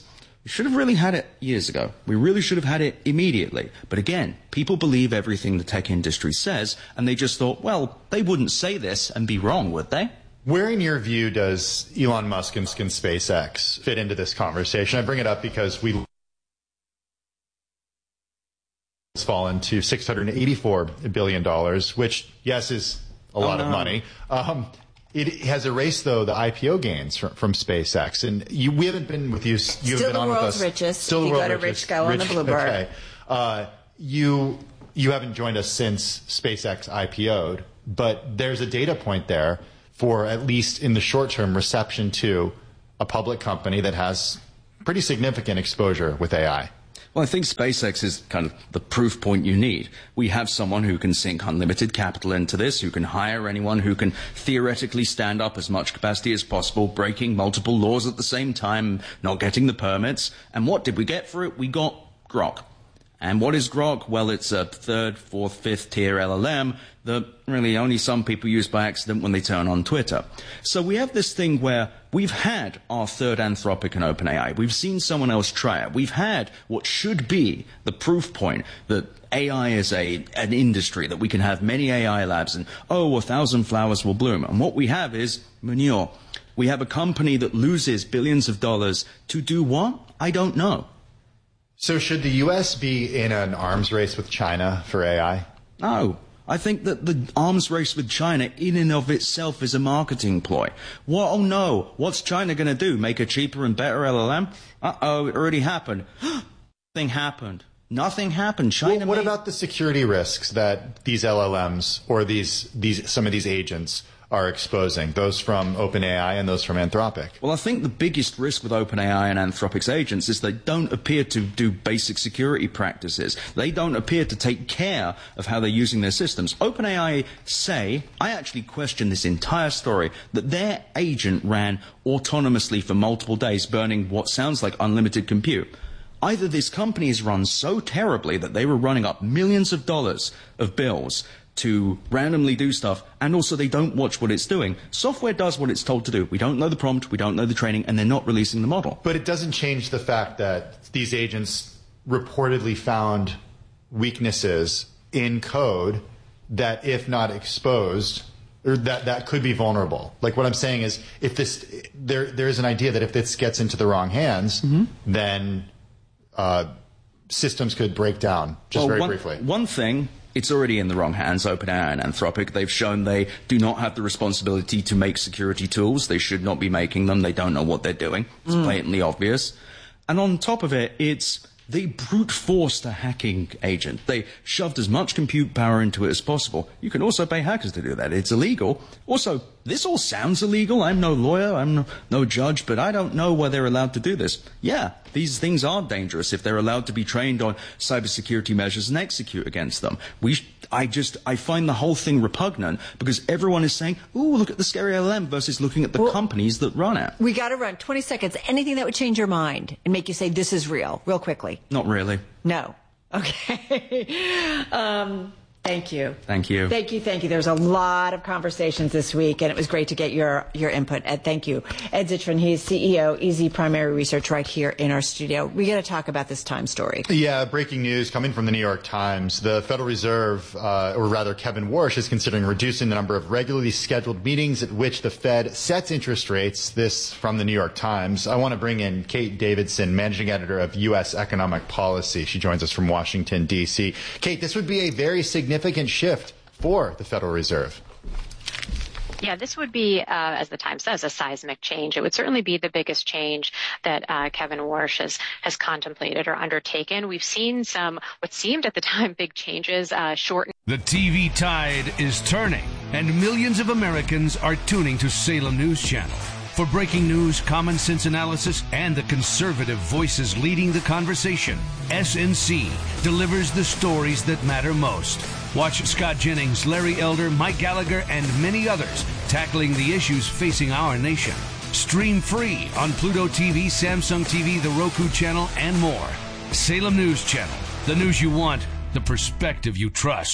[SPEAKER 16] We should have really had it years ago. We really should have had it immediately. But again, people believe everything the tech industry says, and they just thought, well, they wouldn't say this and be wrong, would they?
[SPEAKER 2] Where, in your view, does Elon Musk and SpaceX fit into this conversation? I bring it up because we has fallen to six hundred eighty-four billion dollars, which, yes, is a lot oh, no. of money. Um, It has erased, though, the I P O gains from, from SpaceX. And you, we haven't been with you. You
[SPEAKER 3] Still
[SPEAKER 2] haven't been on with us.
[SPEAKER 3] Still the world's richest.
[SPEAKER 2] Still the
[SPEAKER 3] you
[SPEAKER 2] world's
[SPEAKER 3] got a
[SPEAKER 2] richest.
[SPEAKER 3] rich go on
[SPEAKER 2] Rich,
[SPEAKER 3] the Bluebird.
[SPEAKER 2] Okay. Uh, you, you haven't joined us since SpaceX I P O'd, but there's a data point there for, at least in the short term, reception to a public company that has pretty significant exposure with A I.
[SPEAKER 16] Well, I think SpaceX is kind of the proof point you need. We have someone who can sink unlimited capital into this, who can hire anyone, who can theoretically stand up as much capacity as possible, breaking multiple laws at the same time, not getting the permits. And what did we get for it? We got Grok. And what is Grok? Well, it's a third, fourth, fifth tier L L M that really only some people use by accident when they turn on Twitter. So we have this thing where we've had our third Anthropic and OpenAI. We've seen someone else try it. We've had what should be the proof point that A I is a an industry, that we can have many A I labs and, oh, a thousand flowers will bloom. And what we have is manure. We have a company that loses billions of dollars to do what? I don't know.
[SPEAKER 2] So should the U S be in an arms race with China for A I?
[SPEAKER 16] No. I think that the arms race with China in and of itself is a marketing ploy. What? Oh no, what's China going to do? Make a cheaper and better L L M? Uh-oh, it already happened. Nothing happened. Nothing happened. China
[SPEAKER 2] well, what
[SPEAKER 16] made...
[SPEAKER 2] about the security risks that these L L Ms or these these some of these agents are exposing, those from OpenAI and those from Anthropic?
[SPEAKER 16] Well, I think the biggest risk with OpenAI and Anthropic's agents is they don't appear to do basic security practices. They don't appear to take care of how they're using their systems. OpenAI say, I actually question this entire story, that their agent ran autonomously for multiple days, burning what sounds like unlimited compute. Either this company is run so terribly that they were running up millions of dollars of bills to randomly do stuff, and also they don't watch what it's doing. Software does what it's told to do. We don't know the prompt, we don't know the training, and they're not releasing the model.
[SPEAKER 2] But it doesn't change the fact that these agents reportedly found weaknesses in code that, if not exposed, or that, that could be vulnerable. Like, what I'm saying is, if this, there, there is an idea that if this gets into the wrong hands, mm-hmm. then uh, systems could break down, just
[SPEAKER 16] well,
[SPEAKER 2] very
[SPEAKER 16] one,
[SPEAKER 2] briefly.
[SPEAKER 16] One thing, it's already in the wrong hands, OpenAI and Anthropic. They've shown they do not have the responsibility to make security tools. They should not be making them. They don't know what they're doing. It's mm. blatantly obvious. And on top of it, it's they brute forced a hacking agent. They shoved as much compute power into it as possible. You can also pay hackers to do that. It's illegal. Also, this all sounds illegal. I'm no lawyer. I'm no, no judge, but I don't know why they're allowed to do this. Yeah, these things are dangerous if they're allowed to be trained on cybersecurity measures and execute against them. We, I just, I find the whole thing repugnant because everyone is saying, ooh, look at the scary L L M versus looking at the well, companies that run it.
[SPEAKER 3] We got to run twenty seconds. Anything that would change your mind and make you say this is real, real quickly.
[SPEAKER 16] Not really.
[SPEAKER 3] No. Okay. um, thank you.
[SPEAKER 16] Thank you.
[SPEAKER 3] Thank you. Thank you. There's a lot of conversations this week, and it was great to get your, your input. Ed, thank you. Ed Zittrain, he's C E O, E Z Primary Research, right here in our studio. We got to talk about this Time story.
[SPEAKER 2] Yeah, breaking news coming from the New York Times. The Federal Reserve, uh, or rather Kevin Warsh, is considering reducing the number of regularly scheduled meetings at which the Fed sets interest rates. This from the New York Times. I want to bring in Kate Davidson, Managing Editor of U S Economic Policy. She joins us from Washington, D C Kate, this would be a very significant shift for the Federal Reserve.
[SPEAKER 6] Yeah, this would be, uh, as the Times says, a seismic change. It would certainly be the biggest change that uh, Kevin Warsh has, has contemplated or undertaken. We've seen some, what seemed at the time, big changes, uh, shorten.
[SPEAKER 7] The T V tide is turning, and millions of Americans are tuning to Salem News Channel. For breaking news, common sense analysis, and the conservative voices leading the conversation, S N C delivers the stories that matter most. Watch Scott Jennings, Larry Elder, Mike Gallagher, and many others tackling the issues facing our nation. Stream free on Pluto T V, Samsung T V, the Roku channel, and more. Salem News Channel. The news you want, the perspective you trust.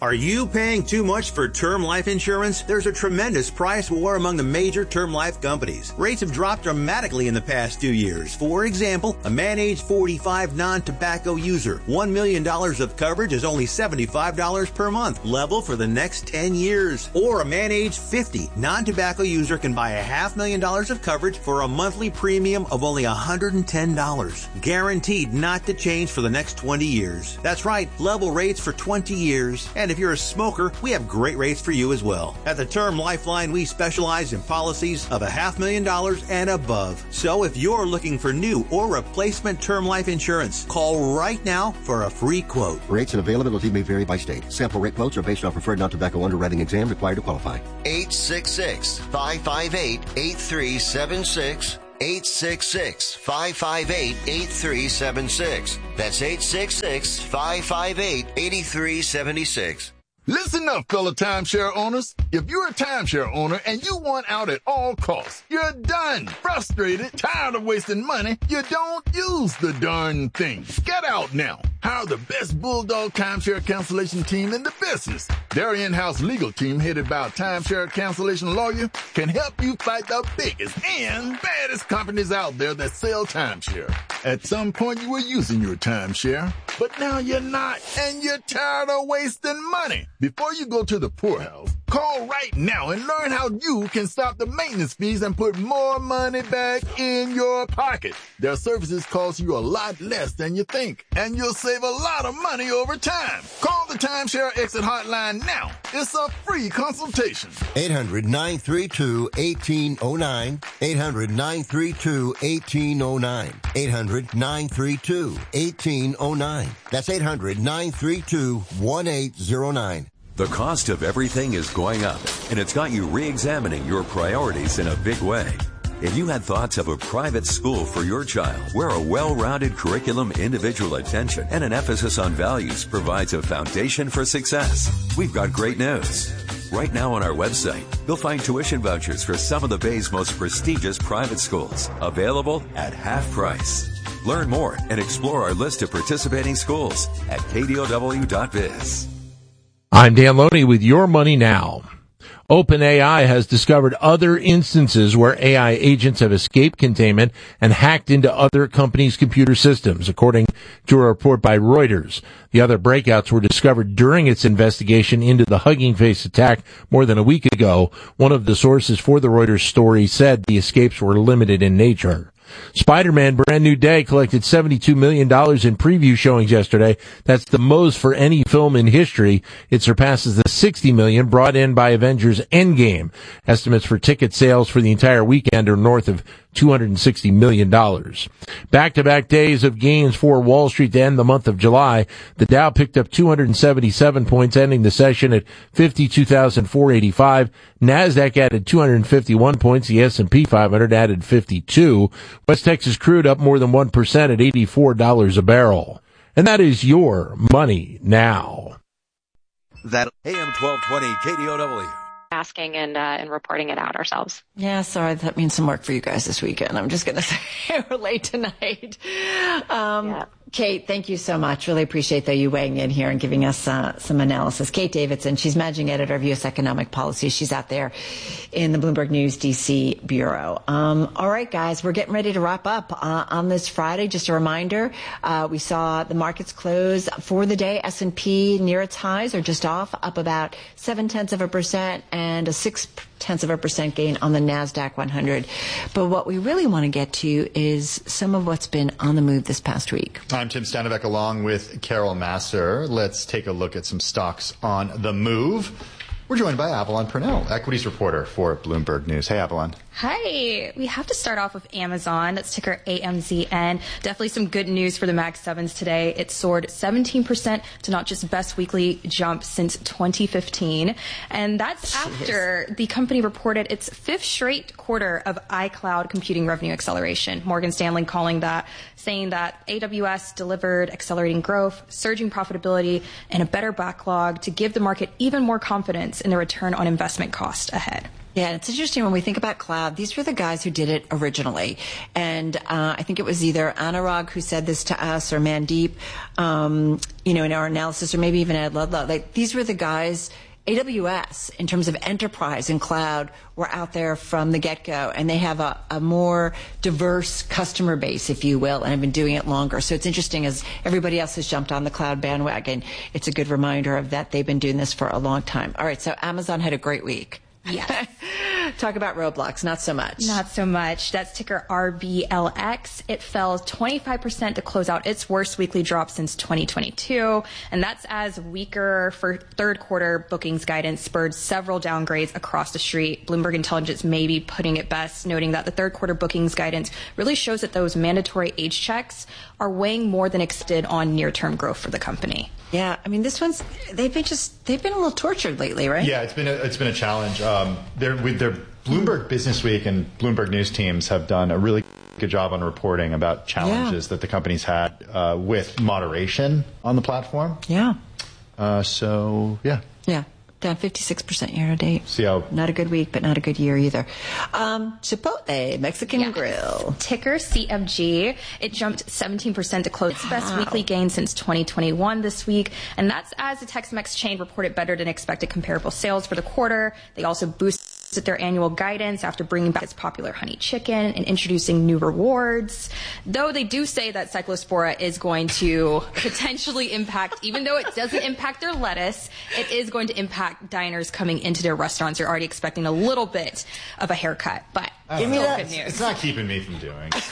[SPEAKER 1] Are you paying too much for term life insurance? There's a tremendous price war among the major term life companies. Rates have dropped dramatically in the past few years. For example, a man age forty-five non-tobacco user, one million dollars of coverage is only seventy-five dollars per month, level for the next ten years. Or a man age fifty non-tobacco user can buy a half million dollars of coverage for a monthly premium of only one hundred ten dollars. Guaranteed not to change for the next twenty years. That's right, level rates for twenty years. And if you're a smoker, we have great rates for you as well. At the Term Lifeline, we specialize in policies of a half million dollars and above. So if you're looking for new or replacement term life insurance, call right now for a free quote.
[SPEAKER 11] Rates and availability may vary by state. Sample rate quotes are based on preferred non-tobacco underwriting exam required to qualify.
[SPEAKER 8] eight six six, five five eight, eight three seven six. eight six six, five five eight, eight three seven six. That's eight six six, five five eight, eight three seven six.
[SPEAKER 9] Listen up, fellow timeshare owners. If you're a timeshare owner and you want out at all costs, you're done, frustrated, tired of wasting money, you don't use the darn thing. Get out now. Hire the best Bulldog timeshare cancellation team in the business. Their in-house legal team, headed by a timeshare cancellation lawyer, can help you fight the biggest and baddest companies out there that sell timeshare. At some point, you were using your timeshare, but now you're not, and you're tired of wasting money. Before you go to the poorhouse, call right now and learn how you can stop the maintenance fees and put more money back in your pocket. Their services cost you a lot less than you think, and you'll save a lot of money over time. Call the Timeshare Exit Hotline now. It's a free consultation.
[SPEAKER 11] eight hundred, nine three two, one eight zero nine. eight hundred, nine three two, one eight zero nine. eight hundred, nine three two, one eight zero nine. That's eight hundred, nine three two, one eight zero nine.
[SPEAKER 5] The cost of everything is going up, and it's got you re-examining your priorities in a big way. If you had thoughts of a private school for your child, where a well-rounded curriculum, individual attention, and an emphasis on values provides a foundation for success, we've got great news. Right now on our website, you'll find tuition vouchers for some of the Bay's most prestigious private schools, available at half price. Learn more and explore our list of participating schools at K D O W dot biz.
[SPEAKER 10] I'm Dan Loney with Your Money Now. OpenAI has discovered other instances where A I agents have escaped containment and hacked into other companies' computer systems, according to a report by Reuters. The other breakouts were discovered during its investigation into the Hugging Face attack more than a week ago. One of the sources for the Reuters story said the escapes were limited in nature. Spider-Man Brand New Day collected seventy-two million dollars in preview showings yesterday. That's the most for any film in history. It surpasses the sixty million dollars brought in by Avengers Endgame. Estimates for ticket sales for the entire weekend are north of two hundred sixty million dollars. Back-to-back days of gains for Wall Street to end the month of July. The Dow picked up two hundred seventy-seven points, ending the session at fifty-two thousand four hundred eighty-five. NASDAQ added two hundred fifty-one points. The S and P five hundred added fifty-two. West Texas crude up more than one percent at eighty-four dollars a barrel. And that is Your Money Now.
[SPEAKER 14] That A M twelve twenty K D O W.
[SPEAKER 6] Asking and uh, and reporting it out ourselves.
[SPEAKER 3] Yeah, sorry, that means some work for you guys this weekend. I'm just going to say we're late tonight. Um, yeah. Kate, thank you so much. Really appreciate that you weighing in here and giving us uh, some analysis. Kate Davidson, she's managing editor of U S Economic Policy. She's out there in the Bloomberg News D C bureau. Um, all right, guys, we're getting ready to wrap up uh, on this Friday. Just a reminder, uh, we saw the markets close for the day. S and P near its highs or just off, up about seven tenths of a percent and a six tenths of a percent gain on the NASDAQ one hundred. But what we really want to get to is some of what's been on the move this past week.
[SPEAKER 2] I'm Tim Stanovec along with Carol Masser. Let's take a look at some stocks on the move. We're joined by Avalon Purnell, equities reporter for Bloomberg News. Hey, Avalon.
[SPEAKER 12] Hi. We have to start off with Amazon. That's ticker A M Z N. Definitely some good news for the Mag sevens today. It soared seventeen percent to not just best weekly jump since twenty fifteen. And that's after the company reported its fifth straight quarter of iCloud computing revenue acceleration. Morgan Stanley calling that, saying that A W S delivered accelerating growth, surging profitability, and a better backlog to give the market even more confidence in the return on investment cost ahead.
[SPEAKER 3] Yeah, and it's interesting when we think about cloud, these were the guys who did it originally. And uh, I think it was either Anurag who said this to us or Mandeep, um, you know, in our analysis, or maybe even Ed Ludlow. Like, these were the guys, A W S, in terms of enterprise and cloud, were out there from the get-go. And they have a, a more diverse customer base, if you will, and have been doing it longer. So it's interesting, as everybody else has jumped on the cloud bandwagon, it's a good reminder of that they've been doing this for a long time. All right, so Amazon had a great week.
[SPEAKER 12] Yes.
[SPEAKER 3] Talk about Roblox, not so much.
[SPEAKER 12] Not so much. That's ticker R B L X. It fell twenty-five percent to close out its worst weekly drop since twenty twenty-two. And that's as weaker for third quarter bookings guidance spurred several downgrades across the street. Bloomberg Intelligence may be putting it best, noting that the third quarter bookings guidance really shows that those mandatory age checks are weighing more than expected on near-term growth for the company.
[SPEAKER 3] Yeah, I mean, this one's, they've been just, they've been a little tortured lately, right?
[SPEAKER 2] Yeah, it's been a, it's been a challenge. Um, they're, with their Bloomberg Business Week and Bloomberg News teams have done a really good job on reporting about challenges yeah. that the company's had uh, with moderation on the platform.
[SPEAKER 3] Yeah.
[SPEAKER 2] Uh, so, yeah.
[SPEAKER 3] Yeah. Down fifty-six percent year to date.
[SPEAKER 2] See how
[SPEAKER 3] not a good week, but not a good year either. Um, Chipotle, Mexican
[SPEAKER 12] yes.
[SPEAKER 3] Grill.
[SPEAKER 12] Ticker C F G. It jumped seventeen percent to close its best weekly gain since twenty twenty-one this week. And that's as the Tex-Mex chain reported better than expected comparable sales for the quarter. They also boosted their annual guidance after bringing back its popular honey chicken and introducing new rewards. Though they do say that Cyclospora is going to potentially impact, even though it doesn't impact their lettuce, it is going to impact diners coming into their restaurants. They're already expecting a little bit of a haircut, but
[SPEAKER 2] give me that.
[SPEAKER 12] Good news.
[SPEAKER 2] It's not keeping me from doing.
[SPEAKER 3] I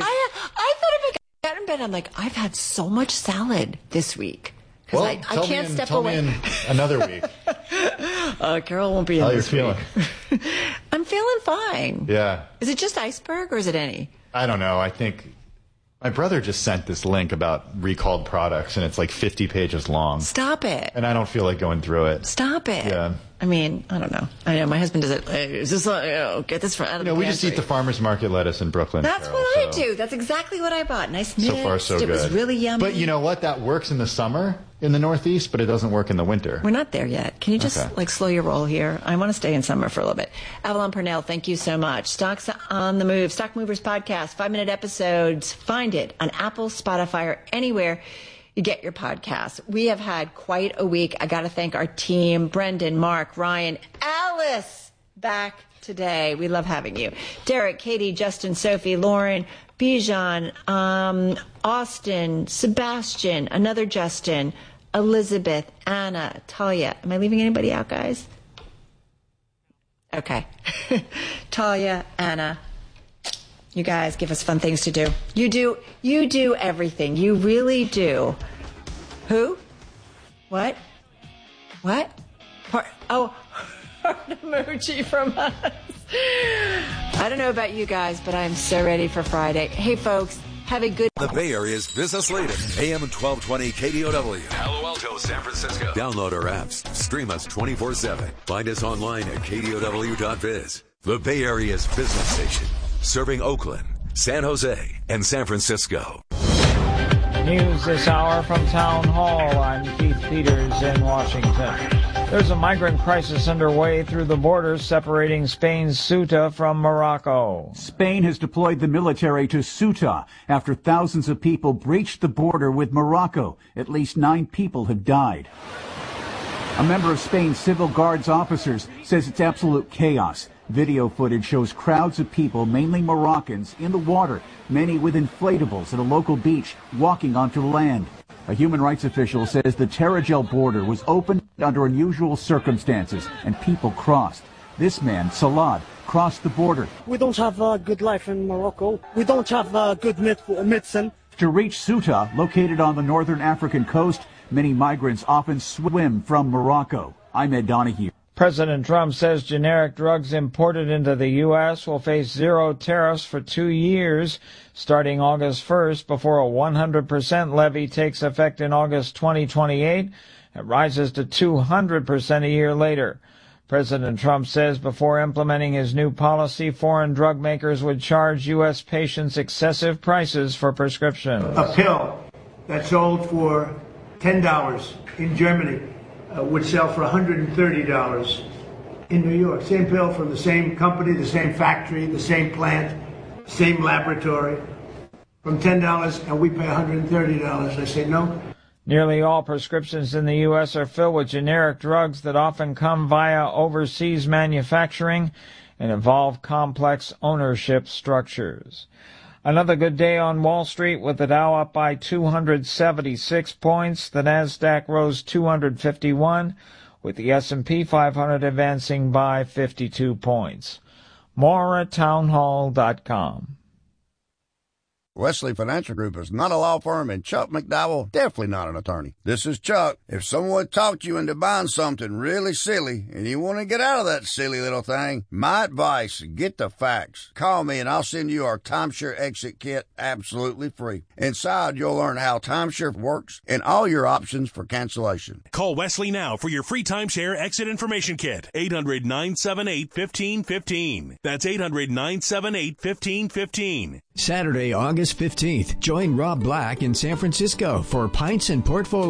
[SPEAKER 3] I thought if I got in bed, I'm like, I've had so much salad this week.
[SPEAKER 2] Well,
[SPEAKER 3] I,
[SPEAKER 2] tell
[SPEAKER 3] I can't
[SPEAKER 2] me in,
[SPEAKER 3] step
[SPEAKER 2] tell
[SPEAKER 3] away.
[SPEAKER 2] me in another week.
[SPEAKER 3] uh, Carol won't be in
[SPEAKER 2] How
[SPEAKER 3] this
[SPEAKER 2] you're
[SPEAKER 3] week.
[SPEAKER 2] feeling?
[SPEAKER 3] I'm feeling fine.
[SPEAKER 2] Yeah.
[SPEAKER 3] Is it just iceberg or is it any?
[SPEAKER 2] I don't know. I think my brother just sent this link about recalled products, and it's like fifty pages long.
[SPEAKER 3] Stop it.
[SPEAKER 2] And I don't feel like going through it.
[SPEAKER 3] Stop it.
[SPEAKER 2] Yeah.
[SPEAKER 3] I mean, I don't know. I know my husband does it. Hey, is this? Uh, you know, get this from out of
[SPEAKER 2] No,
[SPEAKER 3] the
[SPEAKER 2] we just eat the farmer's market lettuce in Brooklyn.
[SPEAKER 3] That's
[SPEAKER 2] Carol,
[SPEAKER 3] what I
[SPEAKER 2] so.
[SPEAKER 3] do. That's exactly what I bought. Nice mixed.
[SPEAKER 2] So far, so
[SPEAKER 3] it
[SPEAKER 2] good.
[SPEAKER 3] It was really yummy.
[SPEAKER 2] But you know what? That works in the summer in the Northeast, but it doesn't work in the winter.
[SPEAKER 3] We're not there yet. Can you just
[SPEAKER 2] Okay.
[SPEAKER 3] like slow your roll here? I want to stay in summer for a little bit. Avalon Purnell, thank you so much. Stocks on the Move, Stock Movers podcast, five minute episodes. Find it on Apple, Spotify, or anywhere you get your podcasts. We have had quite a week. I got to thank our team, Brendan, Mark, Ryan, Alice, back today. We love having you. Derek, Katie, Justin, Sophie, Lauren, Bijan, um, Austin, Sebastian, another Justin, Elizabeth, Anna, Talia. Am I leaving anybody out, guys? Okay. Talia, Anna. You guys give us fun things to do. You do, you do everything. You really do. Who? What? What? Part, oh, heart emoji from us. I don't know about you guys, but I'm so ready for Friday. Hey, folks, have a good...
[SPEAKER 14] The Bay Area's business leader, A M twelve twenty K D O W.
[SPEAKER 5] Palo Alto, San Francisco. Download our apps. Stream us twenty-four seven. Find us online at K D O W dot biz. The Bay Area's business station. Serving Oakland, San Jose, and San Francisco.
[SPEAKER 13] News this hour from Town Hall. I'm Keith Peters in Washington. There's a migrant crisis underway through the border separating Spain's Ceuta from Morocco.
[SPEAKER 17] Spain has deployed the military to Ceuta after thousands of people breached the border with Morocco. At least nine people have died. A member of Spain's Civil Guards officers says it's absolute chaos. Video footage shows crowds of people, mainly Moroccans, in the water, many with inflatables at a local beach, walking onto land. A human rights official says the Tarajal border was opened under unusual circumstances and people crossed. This man, Salad, crossed the border.
[SPEAKER 18] We don't have a good life in Morocco. We don't have a good med- medicine.
[SPEAKER 17] To reach Ceuta, located on the northern African coast, many migrants often swim from Morocco. I'm Ed Donahue.
[SPEAKER 13] President Trump says generic drugs imported into the U S will face zero tariffs for two years, starting August first, before a one hundred percent levy takes effect in August twenty twenty-eight. It rises to two hundred percent a year later. President Trump says before implementing his new policy, foreign drug makers would charge U S patients excessive prices for prescriptions.
[SPEAKER 19] A pill that sold for ten dollars in Germany uh, would sell for one hundred thirty dollars in New York. Same pill from the same company, the same factory, the same plant, same laboratory, from ten dollars, and we pay one hundred thirty dollars. I say no.
[SPEAKER 13] Nearly all prescriptions in the U S are filled with generic drugs that often come via overseas manufacturing and involve complex ownership structures. Another good day on Wall Street with the Dow up by two hundred seventy-six points. The Nasdaq rose two hundred fifty-one, with the S and P five hundred advancing by fifty-two points. More at townhall dot com.
[SPEAKER 20] Wesley Financial Group is not a law firm, and Chuck McDowell definitely not an attorney. This is Chuck. If someone talked you into buying something really silly and you want to get out of that silly little thing, my advice, get the facts. Call me and I'll send you our Timeshare Exit Kit absolutely free. Inside, you'll learn how timeshare works and all your options for cancellation.
[SPEAKER 21] Call Wesley now for your free Timeshare Exit Information Kit. eight hundred, nine seven eight, one five one five. That's eight hundred, nine seven eight, one five one five.
[SPEAKER 22] Saturday, August fifteenth, join Rob Black in San Francisco for Pints and Portfolio.